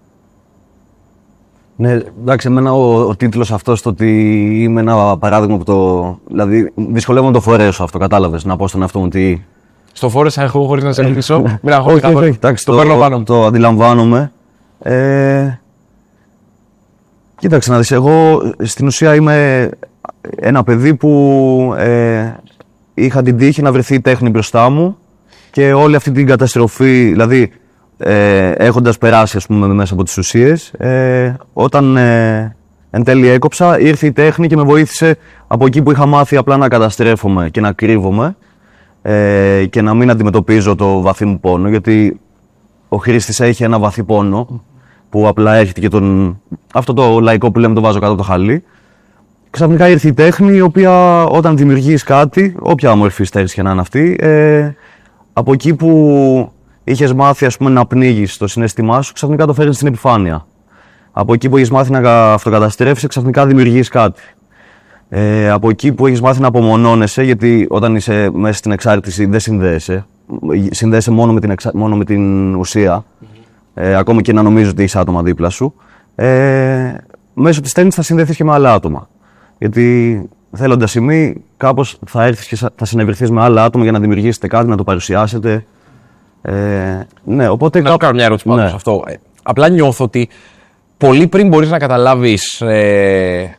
Ναι, εντάξει, εμένα ο, ο τίτλος αυτός, το ότι είμαι ένα παράδειγμα που το. Δηλαδή, δυσκολεύομαι να το φορέσω αυτό, κατάλαβες, να πω στον εαυτό μου ότι. Στο φόρεσα εγώ χωρίς να σε ρωτήσω. Μην αγχώνεις καθόλου. Εντάξει, το, το, το, το αντιλαμβάνομαι. Ε, κοίταξε να δεις, εγώ στην ουσία είμαι ένα παιδί που ε, είχα την τύχη να βρεθεί η τέχνη μπροστά μου και όλη αυτή την καταστροφή, δηλαδή ε, έχοντας περάσει, ας πούμε, μέσα από τις ουσίες, ε, όταν ε, εν τέλει έκοψα, ήρθε η τέχνη και με βοήθησε από εκεί που είχα μάθει απλά να καταστρέφομαι και να κρύβομαι ε, και να μην αντιμετωπίζω το βαθύ μου πόνο, γιατί ο χρήστης έχει ένα βαθύ πόνο που απλά έρχεται και τον... αυτό το λαϊκό που λέμε το βάζω κάτω από το χαλί. Ξαφνικά ήρθε η τέχνη, η οποία όταν δημιουργείς κάτι, όποια μορφή στέρηση και να είναι αυτή, ε, από εκεί που είχες μάθει ας πούμε, να πνίγεις το συναίσθημά σου, ξαφνικά το φέρνεις στην επιφάνεια. Από εκεί που έχεις μάθει να αυτοκαταστρέφεις, ξαφνικά δημιουργείς κάτι. Ε, από εκεί που έχεις μάθει να απομονώνεσαι, γιατί όταν είσαι μέσα στην εξάρτηση δεν συνδέεσαι, συνδέεσαι μόνο με την, εξα... μόνο με την ουσία, ε, ακόμα και να νομίζεις ότι είσαι άτομα δίπλα σου. Ε, μέσω της τέχνης θα συνδεθείς και με άλλα άτομα. Γιατί θέλοντας ή μη, κάπως θα έρθεις και θα συνευρεθείς με άλλα άτομα για να δημιουργήσετε κάτι, να το παρουσιάσετε. Ε, ναι, οπότε. Να σου κάνω μια ερώτηση πάνω σε αυτό. Ε, απλά νιώθω ότι πολύ πριν μπορείς να καταλάβεις, ε,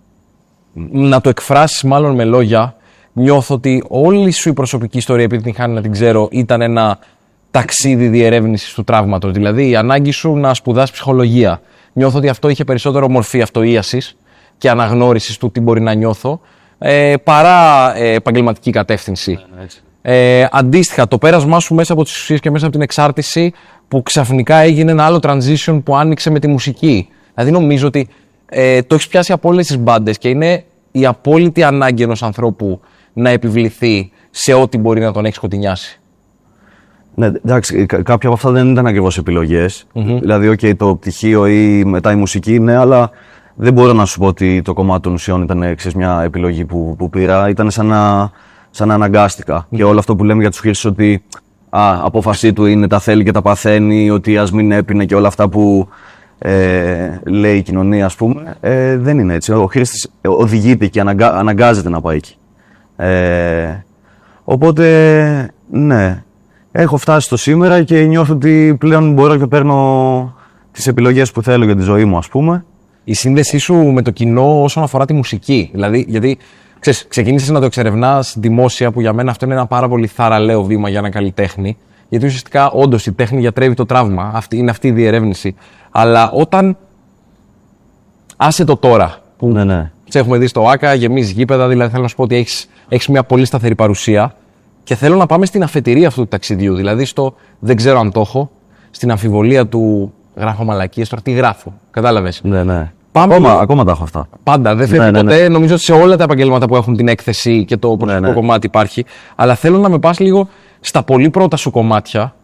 να το εκφράσεις μάλλον με λόγια, νιώθω ότι όλη σου η προσωπική ιστορία, επειδή την χάνει να την ξέρω, ήταν ένα ταξίδι διερεύνησης του τραύματος. Δηλαδή η ανάγκη σου να σπουδάσεις ψυχολογία. Νιώθω ότι αυτό είχε περισσότερο μορφή αυτοίασης και αναγνώρισης του τι μπορεί να νιώθω, ε, παρά ε, επαγγελματική κατεύθυνση. Ε, αντίστοιχα, το πέρασμά σου μέσα από τις ουσίες και μέσα από την εξάρτηση, που ξαφνικά έγινε ένα άλλο transition που άνοιξε με τη μουσική. Δηλαδή νομίζω ότι ε, το έχεις πιάσει από όλες τις μπάντες και είναι η απόλυτη ανάγκη ενός ανθρώπου να επιβληθεί σε ό,τι μπορεί να τον έχει σκοτεινιάσει. Ναι, εντάξει, κάποια από αυτά δεν ήταν ακριβώς επιλογές. Mm-hmm. Δηλαδή, okay, το πτυχίο ή μετά η μουσική, ναι, αλλά δεν μπορώ να σου πω ότι το κομμάτι των ουσιών ήταν ξέρεις, μια επιλογή που, που πήρα. Ήταν σαν να, σαν να αναγκάστηκα. Mm-hmm. Και όλο αυτό που λέμε για τους χρήστες ότι α, απόφασή του είναι τα θέλει και τα παθαίνει, ότι ας μην έπινε και όλα αυτά που ε, λέει η κοινωνία, ας πούμε, ε, δεν είναι έτσι. Ο χρήστης οδηγείται και αναγκα, αναγκάζεται να πάει εκεί. Ε, οπότε, ναι. Έχω φτάσει στο σήμερα και νιώθω ότι πλέον μπορώ και παίρνω τις επιλογές που θέλω για τη ζωή μου, ας πούμε. Η σύνδεσή σου με το κοινό όσον αφορά τη μουσική. Δηλαδή, γιατί ξέρεις, ξεκίνησες να το εξερευνάς δημόσια, που για μένα αυτό είναι ένα πάρα πολύ θαραλέο βήμα για ένα καλλιτέχνη. Γιατί ουσιαστικά, όντως, η τέχνη γιατρεύει το τραύμα. Αυτή, είναι αυτή η διερεύνηση. Αλλά όταν. Άσε το τώρα. Που ναι, ναι. Σε έχουμε δει στο ΆΚΑ, γεμίζει γήπεδα, δηλαδή θέλω να σου πω ότι έχεις, έχεις μια πολύ σταθερή παρουσία. Και θέλω να πάμε στην αφετηρία αυτού του ταξιδιού. Δηλαδή στο δεν ξέρω αν το έχω, στην αμφιβολία του γράφω μαλακίες, τώρα τι γράφω. Κατάλαβες. Ναι, ναι. Πάμε... Ακόμα, ακόμα τα έχω αυτά. Πάντα, δεν φεύγει ναι, ναι, ναι. ποτέ. Νομίζω ότι σε όλα τα επαγγέλματα που έχουν την έκθεση και το προσωπικό ναι, ναι. κομμάτι υπάρχει. Αλλά θέλω να με πας λίγο στα πολύ πρώτα σου κομμάτια.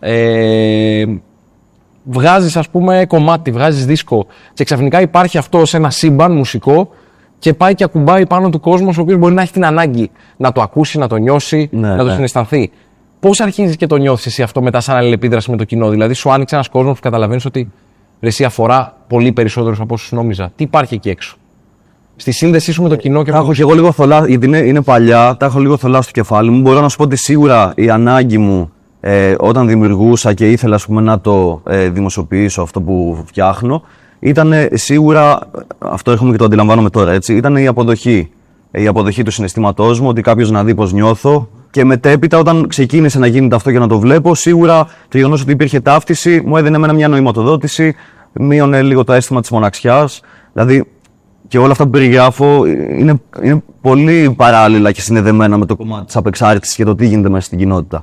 Ε, βγάζεις, ας πούμε, κομμάτι, βγάζεις δίσκο και ξαφνικά υπάρχει αυτό σε ένα σύμπαν μουσικό. Και πάει και ακουμπάει πάνω του κόσμος, ο οποίος μπορεί να έχει την ανάγκη να το ακούσει, να το νιώσει, ναι, να το ναι. συναισθανθεί. Πώς αρχίζεις και το νιώθεις εσύ αυτό μετά, σαν αλληλεπίδραση με το κοινό? Δηλαδή, σου άνοιξε ένας κόσμος που καταλαβαίνεις ότι ρε, εσύ αφορά πολύ περισσότερους από όσους νόμιζα. Τι υπάρχει εκεί έξω? Στη σύνδεσή σου με το κοινό και. Τα έχω και εγώ λίγο θολά, γιατί είναι, είναι παλιά, τα έχω λίγο θολά στο κεφάλι μου. Μπορώ να σου πω ότι σίγουρα η ανάγκη μου ε, όταν δημιουργούσα και ήθελα ας πούμε, να το ε, δημοσιοποιήσω αυτό που φτιάχνω. Ήταν σίγουρα, αυτό έρχομαι και το αντιλαμβάνομαι τώρα, έτσι, ήταν η αποδοχή. Η αποδοχή του συναισθήματός μου, ότι κάποιος να δει πώς νιώθω. Και μετέπειτα, όταν ξεκίνησε να γίνεται αυτό και να το βλέπω, σίγουρα το γεγονός ότι υπήρχε ταύτιση μου έδινε εμένα μια νοηματοδότηση, μείωνε λίγο το αίσθημα της μοναξιάς. Δηλαδή, και όλα αυτά που περιγράφω είναι, είναι πολύ παράλληλα και συνδεδεμένα με το κομμάτι της απεξάρτησης και το τι γίνεται μέσα στην κοινότητα.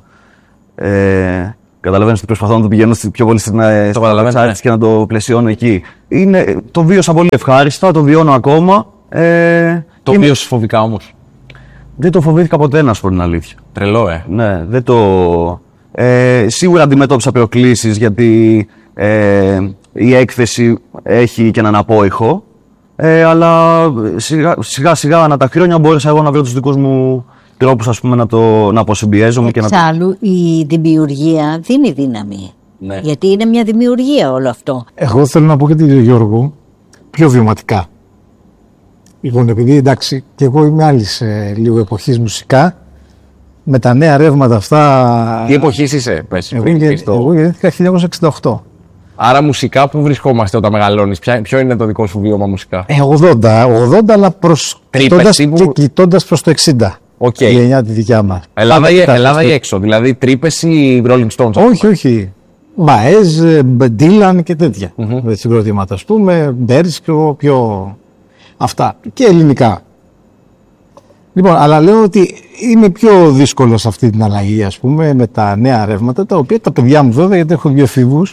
Ε, Καταλαβαίνεις ότι προσπαθώ να το πηγαίνω πιο πολύ στην εξάρτηση ναι. και να το πλαισιώνω εκεί. Είναι, το βίωσα πολύ ευχάριστα, το βιώνω ακόμα. Ε, το είμαι... βίωσες φοβικά όμως? Δεν το φοβήθηκα ποτέ, να σου πω την αλήθεια. Τρελό, ε. Ναι, δεν το. Ε, σίγουρα αντιμετώπισα προκλήσεις γιατί ε, η έκθεση έχει και έναν απόϊχο. Ε, αλλά σιγά, σιγά σιγά ανά τα χρόνια μπόρεσα εγώ να βρω τους δικούς μου τρόπους ας πούμε, να, το, να αποσυμπιέζομαι. Εξάλλου, να... η δημιουργία δίνει δύναμη. Ναι. Γιατί είναι μια δημιουργία όλο αυτό. Εγώ θέλω να πω και τον Γιώργο πιο βιωματικά. Λοιπόν, επειδή εντάξει, και εγώ είμαι άλλη σε λίγο εποχής μουσικά, με τα νέα ρεύματα αυτά. Τι εποχής είσαι, πες. Εγώ, εγώ γεννήθηκα χίλια εννιακόσια εξήντα οκτώ. Άρα μουσικά που βρισκόμαστε όταν μεγαλώνεις, ποιο είναι το δικό σου βίωμα μουσικά? Ε, ογδόντα, ογδόντα αλλά προς, κοιτώντας, τύπου... και κοιτώντας προς το εξήντα. Okay. Η γενιά τη δικιά μας. Ελλάδα, ή, Ελλάδα ή έξω, δηλαδή τρύπες ή Rolling Stones? Όχι, όχι. Μπαέζ, Ντίλαν και τέτοια. Mm-hmm. Συγκροτήματα, ας πούμε, Μπέρις και πιο... αυτά. Και ελληνικά. Λοιπόν, αλλά λέω ότι είμαι πιο δύσκολο σε αυτή την αλλαγή, ας πούμε, με τα νέα ρεύματα, τα οποία τα παιδιά μου βέβαια, γιατί έχω δύο εφήβους,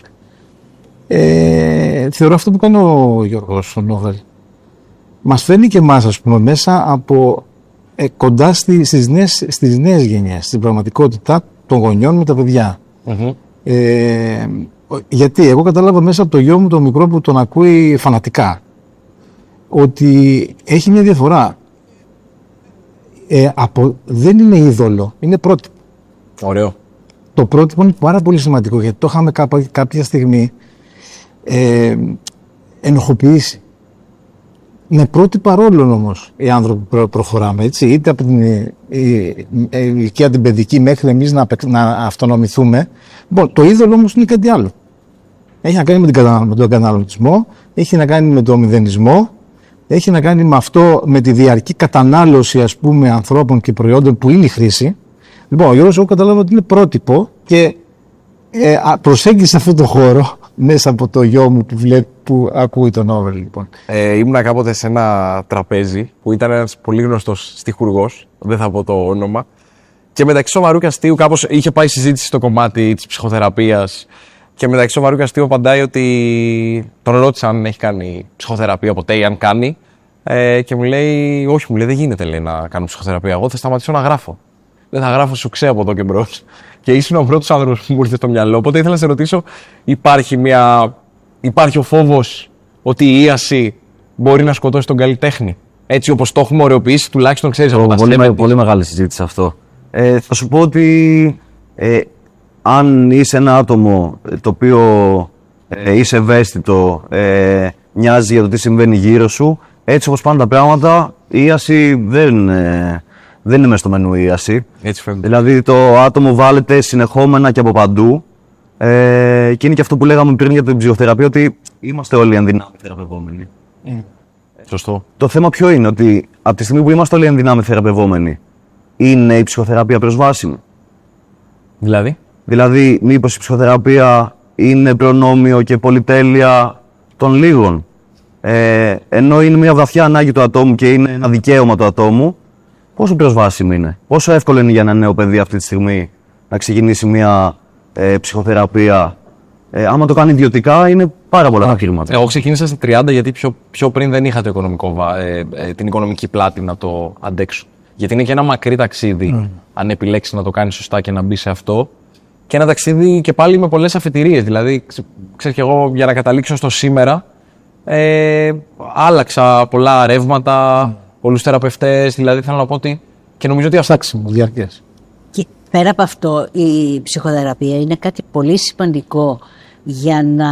ε, θεωρώ αυτό που κάνει ο Γιώργος ο Νόβελ. Μας φέρνει και εμάς, ας πούμε, μέσα από ε, κοντά στη, στις, νέες, στις νέες γενιές, στην πραγματικότητα των γονιών με τα παιδιά. Mm-hmm. Ε, γιατί εγώ κατάλαβα μέσα από το γιο μου το μικρό που τον ακούει φανατικά ότι έχει μια διαφορά. Ε, από, δεν είναι είδωλο, είναι πρότυπο. Ωραίο. Το πρότυπο είναι πάρα πολύ σημαντικό, γιατί το είχαμε κάποια, κάποια στιγμή ε, ενοχοποιήσει. Με πρότυπα ρόλων όμως οι άνθρωποι προ, προχωράμε, έτσι, είτε από την ηλικία την παιδική μέχρι εμείς να, να αυτονομηθούμε. Λοιπόν, το είδωλο όμως είναι κάτι άλλο. Έχει να κάνει με, την, με τον καταναλωτισμό, έχει να κάνει με τον μηδενισμό, έχει να κάνει με αυτό, με τη διαρκή κατανάλωση, ας πούμε, ανθρώπων και προϊόντων που είναι η χρήση. Λοιπόν, ο Γιώργος, εγώ κατάλαβα ότι είναι πρότυπο και ε, προσέγγισε αυτό το χώρο μέσα από το γιο μου που, βλέπει, που ακούει τον Όβερ, λοιπόν. Ε, ήμουνα κάποτε σε ένα τραπέζι που ήταν ένας πολύ γνωστός στιχουργός, δεν θα πω το όνομα, και μεταξύ σοβαρού και αστείου κάπως είχε πάει συζήτηση στο κομμάτι της ψυχοθεραπείας. Και μεταξύ σοβαρού και αστείου απαντάει ότι τον ρώτησα αν έχει κάνει ψυχοθεραπεία ποτέ ή αν κάνει. Ε, και μου λέει, όχι, μου λέει, δεν γίνεται, λέει, να κάνω ψυχοθεραπεία. Εγώ θα σταματήσω να γράφω. Δεν θα γράφω σου ξέ από εδώ και μπρος. Και ήσουν ο πρώτος άνθρωπος που μου ήρθε στο μυαλό. Οπότε ήθελα να σε ρωτήσω, υπάρχει, μια... υπάρχει ο φόβος ότι η ίαση μπορεί να σκοτώσει τον καλλιτέχνη? Έτσι όπως το έχουμε ωρεοποιήσει, τουλάχιστον ξέρεις από τα πολύ, με, πολύ μεγάλη συζήτηση αυτό. Ε, θα σου πω ότι ε, αν είσαι ένα άτομο το οποίο ε, είσαι ευαίσθητο, ε, νοιάζει για το τι συμβαίνει γύρω σου, έτσι όπως πάνε τα πράγματα, η ίαση δεν, ε, δεν είναι μέσα στο μενού η ίαση. Έτσι φαίνεται. Δηλαδή το άτομο βάλετε συνεχόμενα και από παντού ε, και είναι και αυτό που λέγαμε πριν για την ψυχοθεραπεία, ότι είμαστε όλοι ενδυνάμει θεραπευόμενοι. Mm. Σωστό. Το θέμα ποιο είναι, ότι από τη στιγμή που είμαστε όλοι ενδυνάμει θεραπευόμενοι, είναι η ψυχοθεραπεία προσβάσιμη? Δηλαδή? Δηλαδή, μήπως η ψυχοθεραπεία είναι προνόμιο και πολυτέλεια των λίγων? Ε, ενώ είναι μια βαθιά ανάγκη του ατόμου και είναι ένα δικαίωμα του ατόμου, πόσο προσβάσιμη είναι? Πόσο εύκολο είναι για ένα νέο παιδί αυτή τη στιγμή να ξεκινήσει μια ε, ψυχοθεραπεία? Ε, άμα το κάνει ιδιωτικά, είναι πάρα πολλά τα χρήματα. Εγώ ξεκίνησα στα τριάντα γιατί πιο, πιο πριν δεν είχα το οικονομικό, ε, ε, την οικονομική πλάτη να το αντέξω. Γιατί είναι και ένα μακρύ ταξίδι, mm. αν επιλέξεις να το κάνεις σωστά και να μπει σε αυτό. Και ένα ταξίδι και πάλι με πολλές αφετηρίες. Δηλαδή, ξέρεις, και εγώ για να καταλήξω στο σήμερα, ε, άλλαξα πολλά ρεύματα, mm. πολλούς θεραπευτές. Δηλαδή, θέλω να πω ότι. Και νομίζω ότι αστάξιμο, διαρκές. Και πέρα από αυτό, η ψυχοθεραπεία είναι κάτι πολύ σημαντικό για να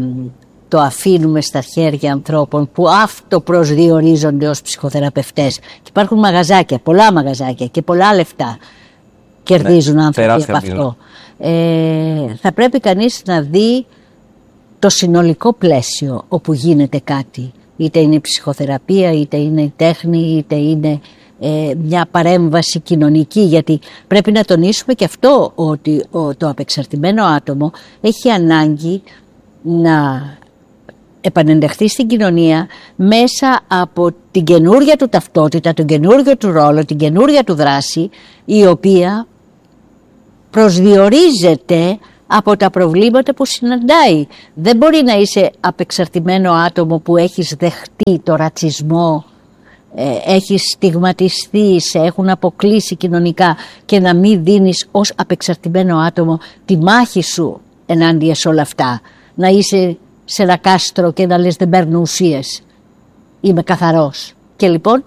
το αφήνουμε στα χέρια ανθρώπων που αυτοπροσδιορίζονται ως ψυχοθεραπευτές. Και υπάρχουν μαγαζάκια, πολλά μαγαζάκια και πολλά λεφτά κερδίζουν ναι, άνθρωποι από αυτό. Ε, θα πρέπει κανείς να δει το συνολικό πλαίσιο όπου γίνεται κάτι. Είτε είναι η ψυχοθεραπεία, είτε είναι η τέχνη, είτε είναι ε, μια παρέμβαση κοινωνική. Γιατί πρέπει να τονίσουμε και αυτό, ότι ο, το απεξαρτημένο άτομο έχει ανάγκη να επανενταχθεί στην κοινωνία μέσα από την καινούρια του ταυτότητα, τον καινούργιο του ρόλο, την καινούρια του δράση, η οποία προσδιορίζεται από τα προβλήματα που συναντάει. Δεν μπορεί να είσαι απεξαρτημένο άτομο που έχεις δεχτεί το ρατσισμό, ε, έχεις στιγματιστεί, σε έχουν αποκλείσει κοινωνικά και να μην δίνεις ως απεξαρτημένο άτομο τη μάχη σου ενάντια σε όλα αυτά. Να είσαι σε ένα κάστρο και να λες δεν παίρνω ουσίες, είμαι καθαρός. Και λοιπόν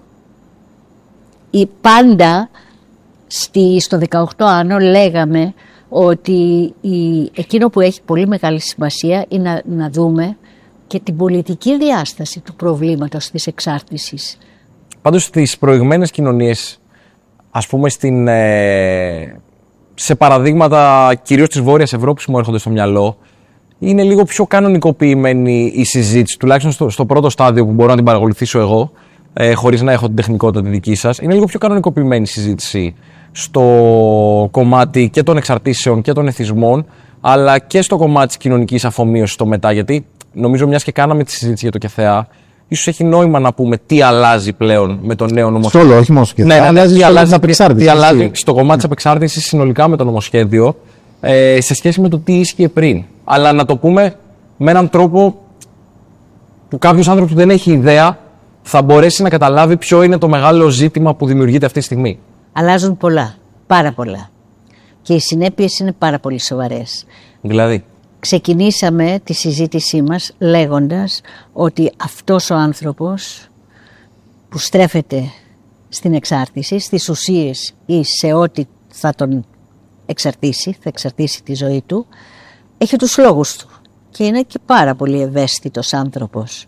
η πάντα στη, στο δεκαοκτώ άνω λέγαμε ότι η, εκείνο που έχει πολύ μεγάλη σημασία είναι να, να δούμε και την πολιτική διάσταση του προβλήματος της εξάρτησης. Πάντως στις προηγμένες κοινωνίες, ας πούμε στην, ε, σε παραδείγματα κυρίως της Βόρειας Ευρώπης που μου έρχονται στο μυαλό, είναι λίγο πιο κανονικοποιημένη η συζήτηση, τουλάχιστον στο, στο πρώτο στάδιο που μπορώ να την παρακολουθήσω εγώ, ε, χωρίς να έχω την τεχνικότητα τη δική σας. Είναι λίγο πιο κανονικοποιημένη η συζήτηση στο κομμάτι και των εξαρτήσεων και των εθισμών, αλλά και στο κομμάτι της κοινωνικής αφομοίωσης στο μετά. Γιατί νομίζω, μιας και κάναμε τη συζήτηση για το ΚΕΘΕΑ, ίσως έχει νόημα να πούμε τι αλλάζει πλέον με το νέο νομοσχέδιο. Στο όλο, όχι μόνο στο ΚΕΘΕΑ. Ναι, ναι, ναι, τι αλλάζει, απεξάρτηση, τι αλλάζει στο κομμάτι της απεξάρτησης συνολικά με το νομοσχέδιο, ε, σε σχέση με το τι ίσχυε πριν. Αλλά να το πούμε με έναν τρόπο που κάποιος άνθρωπος που δεν έχει ιδέα θα μπορέσει να καταλάβει ποιο είναι το μεγάλο ζήτημα που δημιουργείται αυτή τη στιγμή. Αλλάζουν πολλά, πάρα πολλά. Και οι συνέπειες είναι πάρα πολύ σοβαρές. Δηλαδή. Ξεκινήσαμε τη συζήτησή μας λέγοντας ότι αυτός ο άνθρωπος που στρέφεται στην εξάρτηση, στις ουσίες ή σε ό,τι θα τον εξαρτήσει, θα εξαρτήσει τη ζωή του, έχει τους λόγους του και είναι και πάρα πολύ ευαίσθητος άνθρωπος.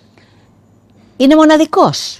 Είναι μοναδικός.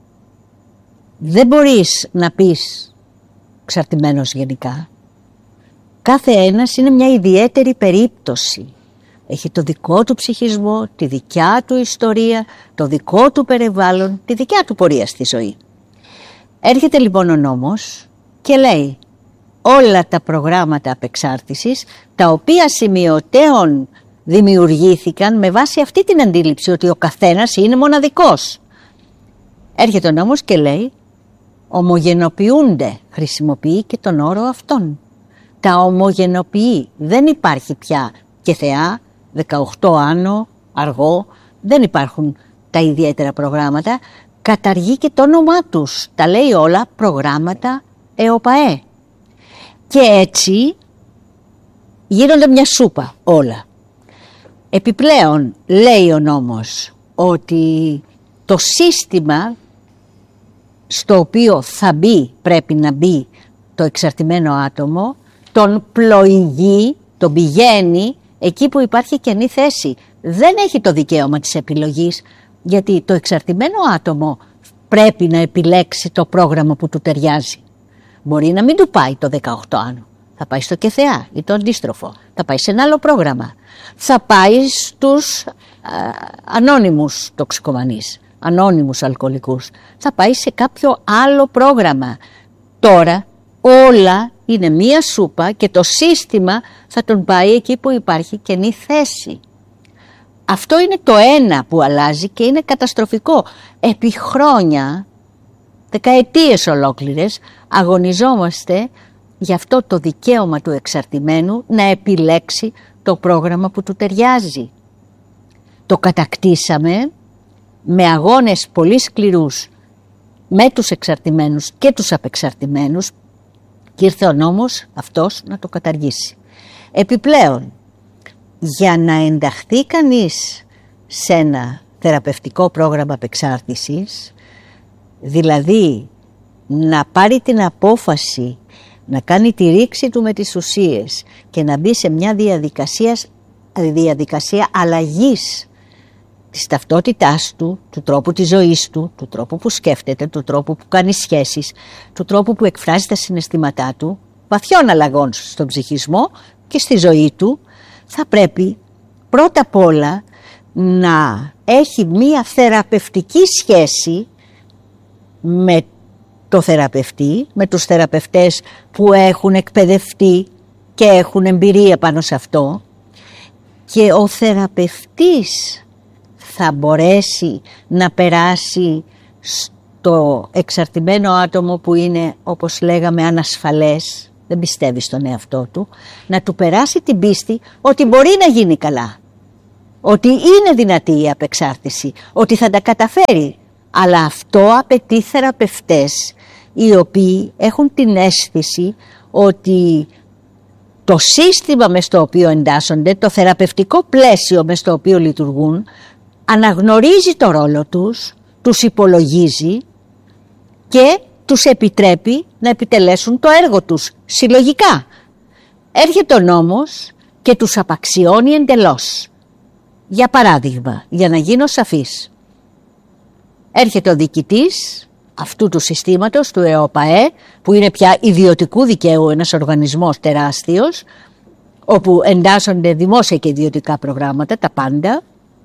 Δεν μπορείς να πεις εξαρτημένος γενικά. Κάθε ένας είναι μια ιδιαίτερη περίπτωση. Έχει το δικό του ψυχισμό, τη δικιά του ιστορία, το δικό του περιβάλλον, τη δικιά του πορεία στη ζωή. Έρχεται λοιπόν ο νόμος και λέει όλα τα προγράμματα απεξάρτησης, τα οποία σημειωτέων δημιουργήθηκαν με βάση αυτή την αντίληψη ότι ο καθένας είναι μοναδικός. Έρχεται ο νόμος και λέει ομογενοποιούνται, χρησιμοποιεί και τον όρο αυτόν. Τα ομογενοποιεί, δεν υπάρχει πια και θεά, δεκαοκτώ άνω, αργό, δεν υπάρχουν τα ιδιαίτερα προγράμματα, καταργεί και το όνομά τους, τα λέει όλα προγράμματα ΕΟΠΑΕ. Και έτσι γίνονται μια σούπα όλα. Επιπλέον λέει ο νόμος ότι το σύστημα στο οποίο θα μπει, πρέπει να μπει το εξαρτημένο άτομο, τον πλοηγεί, τον πηγαίνει εκεί που υπάρχει κενή θέση. Δεν έχει το δικαίωμα της επιλογής, γιατί το εξαρτημένο άτομο πρέπει να επιλέξει το πρόγραμμα που του ταιριάζει. Μπορεί να μην του πάει το δεκαοκτώ άνω, θα πάει στο ΚΕΘΕΑ ή το αντίστροφο, θα πάει σε ένα άλλο πρόγραμμα, θα πάει στους α, ανώνυμους τοξικομανείς, ανώνυμους αλκοολικούς, θα πάει σε κάποιο άλλο πρόγραμμα. Τώρα όλα είναι μία σούπα και το σύστημα θα τον πάει εκεί που υπάρχει κενή θέση. Αυτό είναι το ένα που αλλάζει και είναι καταστροφικό. Επί χρόνια, δεκαετίες ολόκληρες, αγωνιζόμαστε για αυτό το δικαίωμα του εξαρτημένου να επιλέξει το πρόγραμμα που του ταιριάζει. Το κατακτήσαμε με αγώνες πολύ σκληρούς με τους εξαρτημένους και τους απεξαρτημένους και ήρθε ο νόμος αυτός να το καταργήσει. Επιπλέον, για να ενταχθεί κανείς σε ένα θεραπευτικό πρόγραμμα απεξάρτησης, δηλαδή να πάρει την απόφαση να κάνει τη ρήξη του με τις ουσίες και να μπει σε μια διαδικασία, διαδικασία αλλαγής της ταυτότητάς του, του τρόπου της ζωής του, του τρόπου που σκέφτεται, του τρόπου που κάνει σχέσεις, του τρόπου που εκφράζει τα συναισθήματά του, βαθιών αλλαγών στον ψυχισμό και στη ζωή του, θα πρέπει πρώτα απ' όλα να έχει μία θεραπευτική σχέση με το θεραπευτή, με τους θεραπευτές που έχουν εκπαιδευτεί και έχουν εμπειρία πάνω σε αυτό, και ο θεραπευτής θα μπορέσει να περάσει στο εξαρτημένο άτομο που είναι, όπως λέγαμε, ανασφαλές, δεν πιστεύει στον εαυτό του, να του περάσει την πίστη ότι μπορεί να γίνει καλά, ότι είναι δυνατή η απεξάρτηση, ότι θα τα καταφέρει. Αλλά αυτό απαιτεί θεραπευτές οι οποίοι έχουν την αίσθηση ότι το σύστημα μες στο οποίο εντάσσονται, το θεραπευτικό πλαίσιο μες στο οποίο λειτουργούν, αναγνωρίζει το ρόλο τους, τους υπολογίζει και τους επιτρέπει να επιτελέσουν το έργο τους συλλογικά. Έρχεται ο νόμος και τους απαξιώνει εντελώς. Για παράδειγμα, για να γίνω σαφής, έρχεται ο διοικητής αυτού του συστήματος, του ΕΟΠΑΕ, που είναι πια ιδιωτικού δικαίου ένας οργανισμός τεράστιος, όπου εντάσσονται δημόσια και ιδιωτικά προγράμματα, τα πάντα,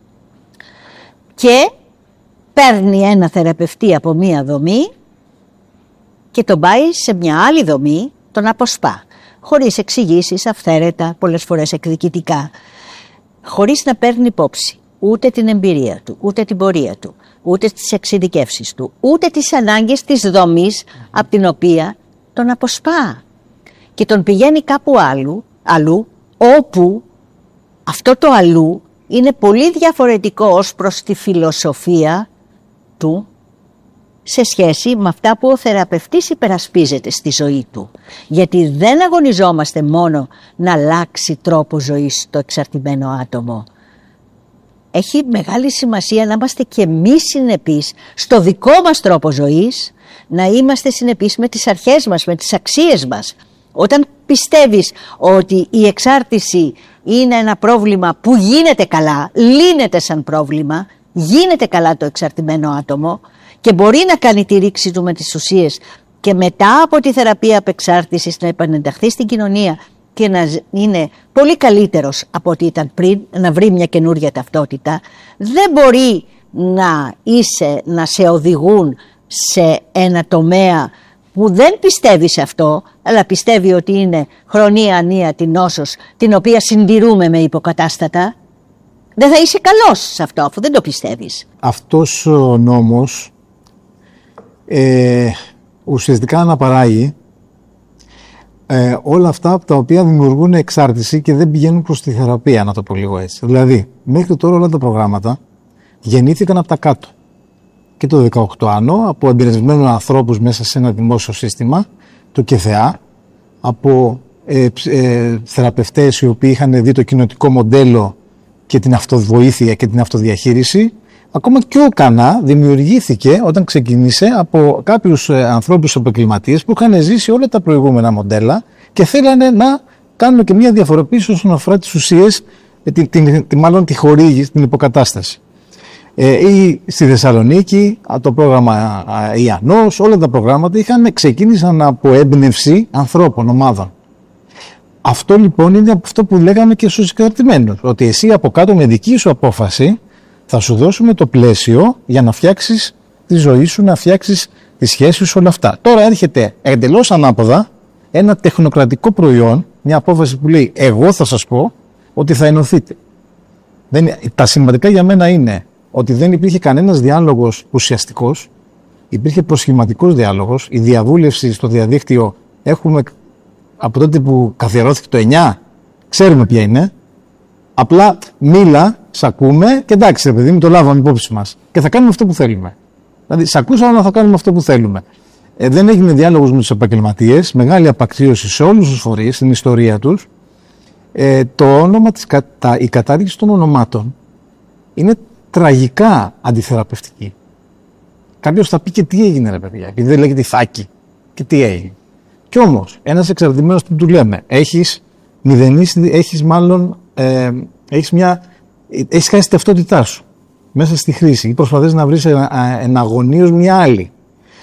και παίρνει ένα θεραπευτή από μία δομή και τον πάει σε μια άλλη δομή, τον αποσπά, χωρίς εξηγήσεις, αυθαίρετα, πολλές φορές εκδικητικά, χωρίς να παίρνει υπόψη ούτε την εμπειρία του, ούτε την πορεία του, ούτε τις εξειδικεύσεις του, ούτε τις ανάγκες της δομής από την οποία τον αποσπά και τον πηγαίνει κάπου άλλου, αλλού, όπου αυτό το αλλού είναι πολύ διαφορετικό ως προς τη φιλοσοφία του, σε σχέση με αυτά που ο θεραπευτής υπερασπίζεται στη ζωή του. Γιατί δεν αγωνιζόμαστε μόνο να αλλάξει τρόπο ζωής το εξαρτημένο άτομο. Έχει μεγάλη σημασία να είμαστε και εμείς συνεπείς στο δικό μας τρόπο ζωής, να είμαστε συνεπείς με τις αρχές μας, με τις αξίες μας. Όταν πιστεύεις ότι η εξάρτηση είναι ένα πρόβλημα που γίνεται καλά, λύνεται σαν πρόβλημα, γίνεται καλά το εξαρτημένο άτομο και μπορεί να κάνει τη ρήξη του με τις ουσίες και μετά από τη θεραπεία απεξάρτησης να επανενταχθεί στην κοινωνία και να είναι πολύ καλύτερος από ό,τι ήταν πριν, να βρει μια καινούρια ταυτότητα, δεν μπορεί να είσαι, να σε οδηγούν σε ένα τομέα που δεν πιστεύει σε αυτό, αλλά πιστεύει ότι είναι χρονία ανία την νόσος, την οποία συντηρούμε με υποκατάστατα. Δεν θα είσαι καλός σε αυτό, αφού δεν το πιστεύεις. Αυτός ο νόμος ε, ουσιαστικά αναπαράγει ε, όλα αυτά από τα οποία δημιουργούν εξάρτηση και δεν πηγαίνουν προς τη θεραπεία, να το πω λίγο έτσι. Δηλαδή, μέχρι τώρα όλα τα προγράμματα γεννήθηκαν από τα κάτω. Και το δεκαοκτώ άνω, από εμπειρεσμένους ανθρώπους μέσα σε ένα δημόσιο σύστημα, το ΚΕΘΕΑ, από ε, ε, θεραπευτές οι οποίοι είχαν δει το κοινοτικό μοντέλο και την αυτοβοήθεια και την αυτοδιαχείριση. Ακόμα και ο ΚΑΝΑ δημιουργήθηκε όταν ξεκίνησε από κάποιους ε, ανθρώπους επαγγελματίες που είχαν ζήσει όλα τα προηγούμενα μοντέλα και θέλανε να κάνουν και μια διαφοροποίηση όσον αφορά τις ουσίες, την, την, την, μάλλον τη χορήγηση, την υποκατάσταση. Ε, ή στη Θεσσαλονίκη, το πρόγραμμα Ιαννός, όλα τα προγράμματα είχαν, ξεκίνησαν από έμπνευση ανθρώπων, ομάδων. Αυτό λοιπόν είναι από αυτό που λέγαμε και στους εξαρτημένους, ότι εσύ από κάτω με δική σου απόφαση θα σου δώσουμε το πλαίσιο για να φτιάξεις τη ζωή σου, να φτιάξεις τη σχέση σου, όλα αυτά. Τώρα έρχεται εντελώς ανάποδα ένα τεχνοκρατικό προϊόν, μια απόφαση που λέει εγώ θα σας πω ότι θα ενωθείτε. Δεν, τα σημαντικά για μένα είναι ότι δεν υπήρχε κανένας διάλογος ουσιαστικός, υπήρχε προσχηματικός διάλογος, η διαβούλευση στο διαδίκτυο έχουμε από τότε που καθιερώθηκε το εννιά, ξέρουμε ποια είναι, απλά μίλα, σ' ακούμε και εντάξει ρε παιδί μου, το λάβαμε υπόψη μας και θα κάνουμε αυτό που θέλουμε. Δηλαδή σ' ακούσαμε αλλά θα κάνουμε αυτό που θέλουμε. Ε, δεν έγινε διάλογος με τους επαγγελματίες, μεγάλη απαξίωση σε όλους τους φορείς, στην ιστορία τους. Ε, το όνομα της, τα, η κατάργηση των ονομάτων είναι τραγικά αντιθεραπευτική. Κάποιος θα πει και τι έγινε ρε παιδιά, επειδή δεν λέγεται Ιθάκη και τι έγινε. Κι όμως, ένας εξαρτημένος που του λέμε, έχεις μηδενίσει, έχεις μάλλον, ε, έχεις μια, έχεις χάσει τη ταυτότητά σου μέσα στη χρήση ή προσπαθείς να βρεις εναγωνίως μια άλλη.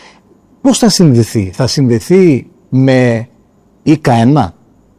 Πώς θα συνδεθεί, θα συνδεθεί με ΙΚΑ ένα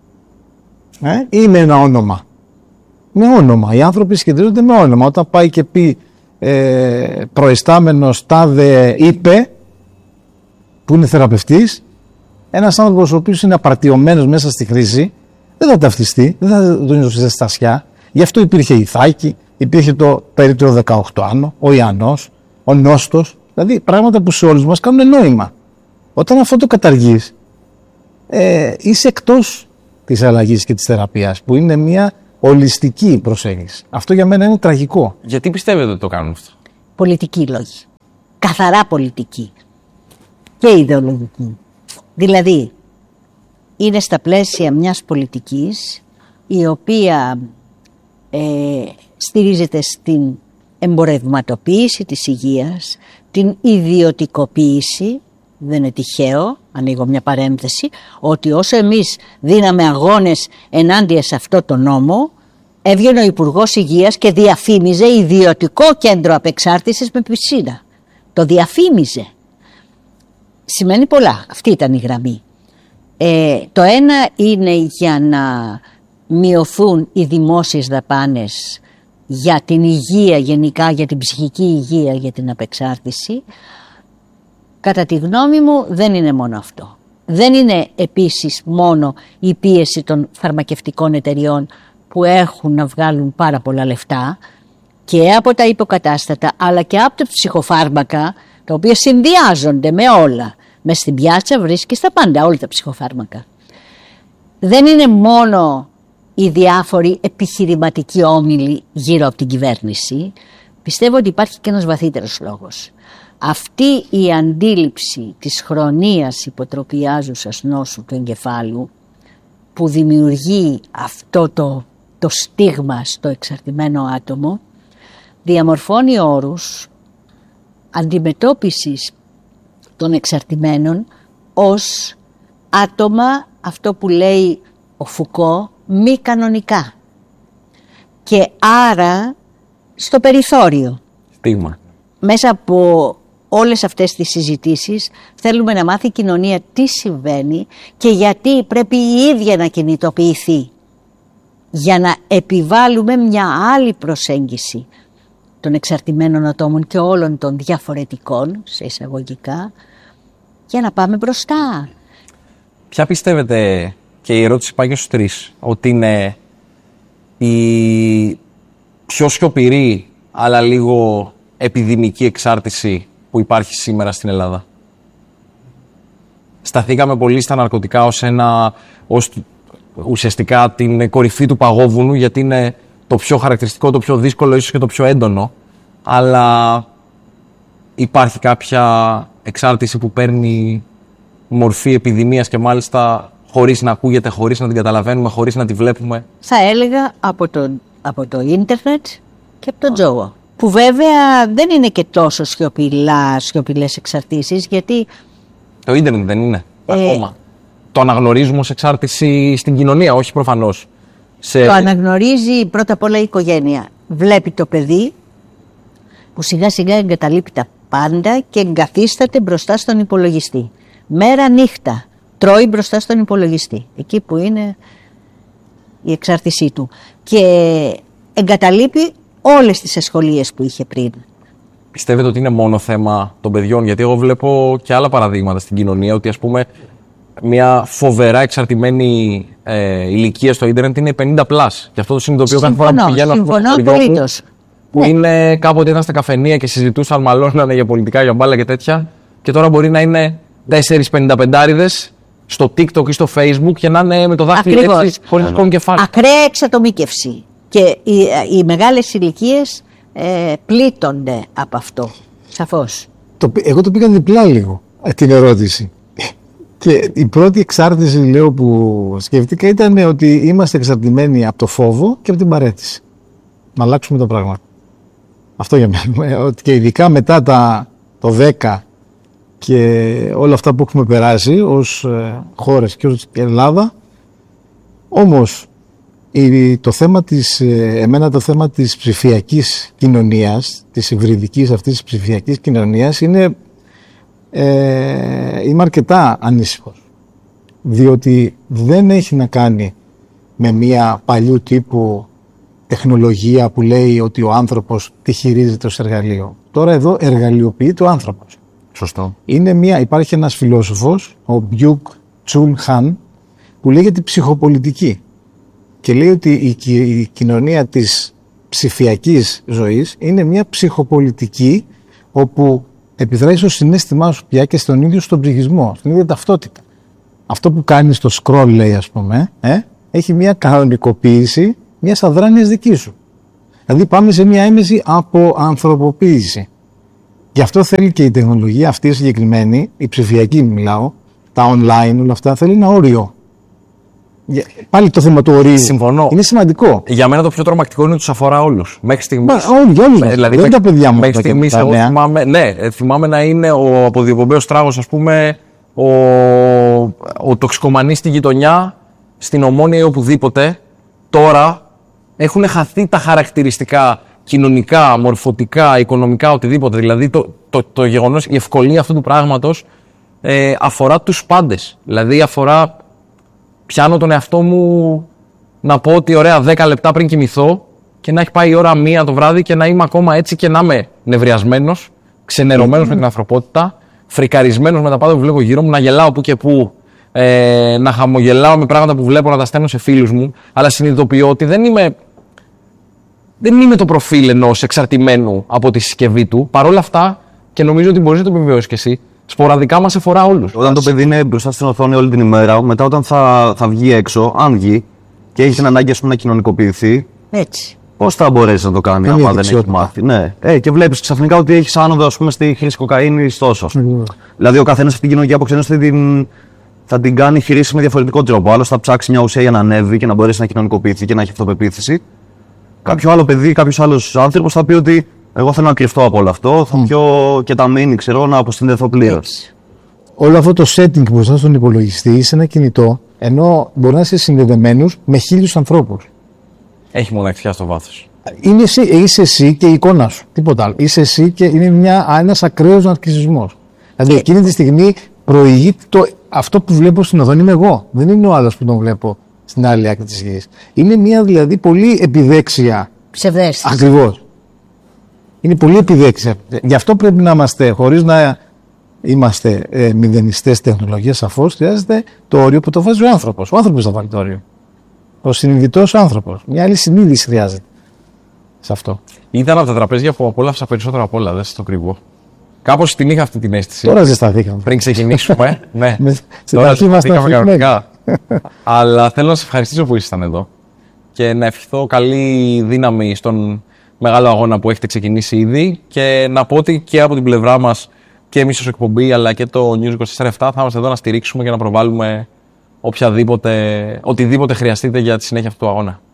ε, ή με ένα όνομα. Με όνομα. Οι άνθρωποι σχετίζονται με όνομα. Όταν πάει και πει ε, προϊστάμενος τάδε είπε, που είναι θεραπευτής, ένας άνθρωπος ο οποίος είναι απαρτιωμένος μέσα στη χρήση, δεν θα ταυτιστεί, δεν θα τον δώσει ζεστασιά. Γι' αυτό υπήρχε η Ιθάκη, υπήρχε το περίπτωρο δεκαοκτώ άνω, ο Ιαννός, ο Νόστος, δηλαδή πράγματα που σε όλους μας κάνουν νόημα. Όταν αυτό το καταργείς, ε, είσαι εκτός της αλλαγής και της θεραπείας, που είναι μια ολιστική προσέγγιση. Αυτό για μένα είναι τραγικό. Γιατί πιστεύετε ότι το κάνουν αυτό? Πολιτική λόγη. Καθαρά πολιτική. Και ιδεολογική. Δηλαδή, είναι στα πλαίσια μιας πολιτικής η οποία ε, στηρίζεται στην εμπορευματοποίηση της υγείας, την ιδιωτικοποίηση. Δεν είναι τυχαίο, ανοίγω μια παρένθεση, ότι όσο εμείς δίναμε αγώνες ενάντια σε αυτό το νόμο, έβγαινε ο Υπουργός Υγείας και διαφήμιζε ιδιωτικό κέντρο απεξάρτησης με πισίνα. Το διαφήμιζε. Σημαίνει πολλά. Αυτή ήταν η γραμμή. Ε, το ένα είναι για να μειωθούν οι δημόσιες δαπάνες για την υγεία γενικά, για την ψυχική υγεία, για την απεξάρτηση. Κατά τη γνώμη μου δεν είναι μόνο αυτό. Δεν είναι επίσης μόνο η πίεση των φαρμακευτικών εταιριών που έχουν να βγάλουν πάρα πολλά λεφτά και από τα υποκατάστατα αλλά και από τα ψυχοφάρμακα, τα οποία συνδυάζονται με όλα. Μες στην πιάτσα βρίσκεις τα πάντα, όλα τα ψυχοφάρμακα. Δεν είναι μόνο οι διάφοροι επιχειρηματικοί όμιλοι γύρω από την κυβέρνηση. Πιστεύω ότι υπάρχει και ένας βαθύτερος λόγος. Αυτή η αντίληψη της χρονίας υποτροπιάζουσας νόσου του εγκεφάλου που δημιουργεί αυτό το, το στίγμα στο εξαρτημένο άτομο διαμορφώνει όρους αντιμετώπισης των εξαρτημένων ως άτομα, αυτό που λέει ο Φουκώ, μη κανονικά και άρα στο περιθώριο. Στίγμα. Μέσα από όλες αυτές τις συζητήσεις θέλουμε να μάθει η κοινωνία τι συμβαίνει και γιατί πρέπει η ίδια να κινητοποιηθεί για να επιβάλλουμε μια άλλη προσέγγιση των εξαρτημένων ατόμων και όλων των διαφορετικών, σε εισαγωγικά, για να πάμε μπροστά. Ποια πιστεύετε, και η ερώτηση πάει και στους τρεις, ότι είναι η πιο σιωπηρή αλλά λίγο επιδημική εξάρτηση που υπάρχει σήμερα στην Ελλάδα? Σταθήκαμε πολύ στα ναρκωτικά ως ένα, ως ουσιαστικά την κορυφή του παγόβουνου, γιατί είναι το πιο χαρακτηριστικό, το πιο δύσκολο, ίσως και το πιο έντονο, αλλά υπάρχει κάποια εξάρτηση που παίρνει μορφή επιδημίας και μάλιστα χωρίς να ακούγεται, χωρίς να την καταλαβαίνουμε, χωρίς να τη βλέπουμε? Θα έλεγα από το, από το ίντερνετ και από τον τζόγο, που βέβαια δεν είναι και τόσο σιωπηλά, σιωπηλές εξαρτήσεις, γιατί... Το ίντερνετ δεν είναι ε, ακόμα. Το αναγνωρίζουμε ως εξάρτηση στην κοινωνία, όχι προφανώς. Σε... Το αναγνωρίζει πρώτα απ' όλα η οικογένεια. Βλέπει το παιδί που σιγά σιγά εγκαταλείπει τα πάντα και εγκαθίσταται μπροστά στον υπολογιστή. Μέρα νύχτα τρώει μπροστά στον υπολογιστή, εκεί που είναι η εξάρτησή του. Και εγκαταλείπει όλες τις ασχολίες που είχε πριν. Πιστεύετε ότι είναι μόνο θέμα των παιδιών? Γιατί εγώ βλέπω και άλλα παραδείγματα στην κοινωνία, ότι ας πούμε μια φοβερά εξαρτημένη ε, ηλικία στο ίντερνετ είναι πενήντα πλας. Και αυτό το συνειδητοποιώ κάθε φορά που πηγαίνω συμφωνώ απολύτως. Που ναι. Είναι κάποτε ήταν στα καφενεία και συζητούσαν, μαλώνανε για πολιτικά, για μπάλα και τέτοια. Και τώρα μπορεί να είναι τέσσερις πενηνταπεντάριδες στο TikTok ή στο Facebook και να είναι με το δάχτυλο έτσι, χωρίς να σηκώνουν κεφάλι. Ακραία εξατομίκευση. Και οι, οι μεγάλες ηλικίες ε, πλήττονται από αυτό. Σαφώς. Το, εγώ το πήγα διπλά λίγο την ερώτηση. Και η πρώτη εξάρτηση, λέω, που σκέφτηκα ήταν ότι είμαστε εξαρτημένοι από το φόβο και από την παραίτηση. Να αλλάξουμε τα πράγματα. Αυτό για μένα. Και ειδικά μετά τα, το δέκα και όλα αυτά που έχουμε περάσει ως ε, χώρες και ως Ελλάδα. Όμως η, το θέμα της, ε, εμένα το θέμα της ψηφιακής κοινωνίας, της υβριδικής αυτής της ψηφιακής κοινωνίας είναι, ε, είμαι αρκετά ανήσυχος. Διότι δεν έχει να κάνει με μια παλιού τύπου τεχνολογία που λέει ότι ο άνθρωπος τη χειρίζεται ως εργαλείο. Τώρα εδώ εργαλειοποιείται ο άνθρωπος. Σωστό. Είναι μια, υπάρχει ένας φιλόσοφος, ο Μπιουκ Τσουν Χαν, που λέγεται ψυχοπολιτική και λέει ότι η, η κοινωνία της ψηφιακής ζωής είναι μια ψυχοπολιτική όπου επιδράει στο συναίσθημά σου πια και στον ίδιο στον ψυχισμό, στην ίδια ταυτότητα. Αυτό που κάνει στο scroll, λέει, ας πούμε, ε, έχει μια κανονικοποίηση μιας αδράνειας δική σου. Δηλαδή πάμε σε μια έμεση από ανθρωποποίηση. Γι' αυτό θέλει και η τεχνολογία αυτή συγκεκριμένη, η ψηφιακή μιλάω, τα online, όλα αυτά, θέλει ένα όριο. Πάλι το θέμα του ορίου. Συμφωνώ. Είναι σημαντικό. Για μένα το πιο τρομακτικό είναι ότι τους αφορά όλους. Μέχρι στιγμής. Όλοι, όλοι. Δηλαδή, δεν τα παιδιά μου. Μέχρι στιγμής, εγώ θυμάμαι, ναι, θυμάμαι να είναι ο αποδιοπομπαίος τράγος, ας πούμε, ο, ο τοξικομανής στη γειτονιά, στην Ομόνια ή οπουδήποτε. Τώρα έχουν χαθεί τα χαρακτηριστικά κοινωνικά, μορφωτικά, οικονομικά, οτιδήποτε. Δηλαδή το, το, το γεγονός, η ευκολία αυτού του πράγματος ε, αφορά τους πάντες. Δηλαδή αφορά, πιάνω τον εαυτό μου να πω ότι ωραία δέκα λεπτά πριν κοιμηθώ και να έχει πάει η ώρα μία το βράδυ και να είμαι ακόμα έτσι και να είμαι νευριασμένος, ξενερωμένος mm-hmm. με την ανθρωπότητα, φρικαρισμένος με τα πάντα που βλέπω γύρω μου, να γελάω που και που, ε, να χαμογελάω με πράγματα που βλέπω, να τα στέλνω σε φίλους μου, αλλά συνειδητοποιώ ότι δεν είμαι... Δεν είμαι το προφίλ ενός εξαρτημένου από τη συσκευή του. Παρ' όλα αυτά, και νομίζω ότι μπορείς να το επιβεβαιώσεις κι εσύ, σποραδικά μας αφορά όλους. Όταν το παιδί είναι μπροστά στην οθόνη όλη την ημέρα, μετά όταν θα, θα βγει έξω, αν βγει και έχει την ανάγκη, ας πούμε, να κοινωνικοποιηθεί. Έτσι. Πώς θα μπορέσει να το κάνει Καμία άμα δεν έχει δεξιότητα. μάθει. Ναι. Ε, και βλέπεις ξαφνικά ότι έχεις άνοδο, ας πούμε, στη χρήση κοκαίνης τόσο. Ακριβώς. Δηλαδή, ο καθένας αυτή την κοινωνική αποξένωση θα την, θα την κάνει χρήση με διαφορετικό τρόπο. Άλλος θα ψάξει μια ουσία για να ανέβει και να μπορέσει να κοινωνικοποιηθεί και να έχει αυτοπεποίθηση. Κάποιο άλλο παιδί, κάποιο άλλο άνθρωπο θα πει ότι εγώ θέλω να κρυφτώ από όλο αυτό. Θα πιω και τα μήνυ, ξέρω, να αποσυνδεθώ πλήρως. Όλο αυτό το setting μπροστά στον υπολογιστή είσαι ένα κινητό, ενώ μπορεί να είσαι συνδεδεμένους με χίλιους ανθρώπους. Έχει μοναξιά στο βάθος. Είναι εσύ, είσαι εσύ και η εικόνα σου. Τίποτα άλλο. Είσαι εσύ και είναι μια, ένας ακραίος ναρκισσισμός. Δηλαδή εκείνη τη στιγμή προηγεί το, αυτό που βλέπω στην οθόνη είμαι εγώ. Δεν είναι ο άλλος που τον βλέπω στην άλλη άκρη της γης. Είναι μια δηλαδή πολύ επιδέξια. Ψευδέστηση. Ακριβώς. Είναι πολύ επιδέξια. Γι' αυτό πρέπει να είμαστε, χωρίς να είμαστε ε, μηδενιστές τεχνολογίας, σαφώς χρειάζεται το όριο που το βάζει ο άνθρωπος. Ο άνθρωπος θα βάλει το όριο. Ο συνειδητός άνθρωπος. Μια άλλη συνείδηση χρειάζεται σε αυτό. Ήταν από τα τραπέζια που απόλαυσα περισσότερο απ' όλα, δεν σας το κρύβω. Κάπως την είχα αυτή την αίσθηση. Τώρα ζεσταθήκαμε. Πριν ξεκινήσουμε. Ναι, Με- στην τώρα αρχή ήμασταν ζεσταθήκαμε αφηρημένοι. κανονικά. Αλλά θέλω να σας ευχαριστήσω που ήσασταν εδώ και να ευχηθώ καλή δύναμη στον μεγάλο αγώνα που έχετε ξεκινήσει ήδη και να πω ότι και από την πλευρά μας και εμείς ως εκπομπή αλλά και το News είκοσι τέσσερα επτά θα είμαστε εδώ να στηρίξουμε και να προβάλλουμε οποιαδήποτε, οτιδήποτε χρειαστείτε για τη συνέχεια αυτού του αγώνα.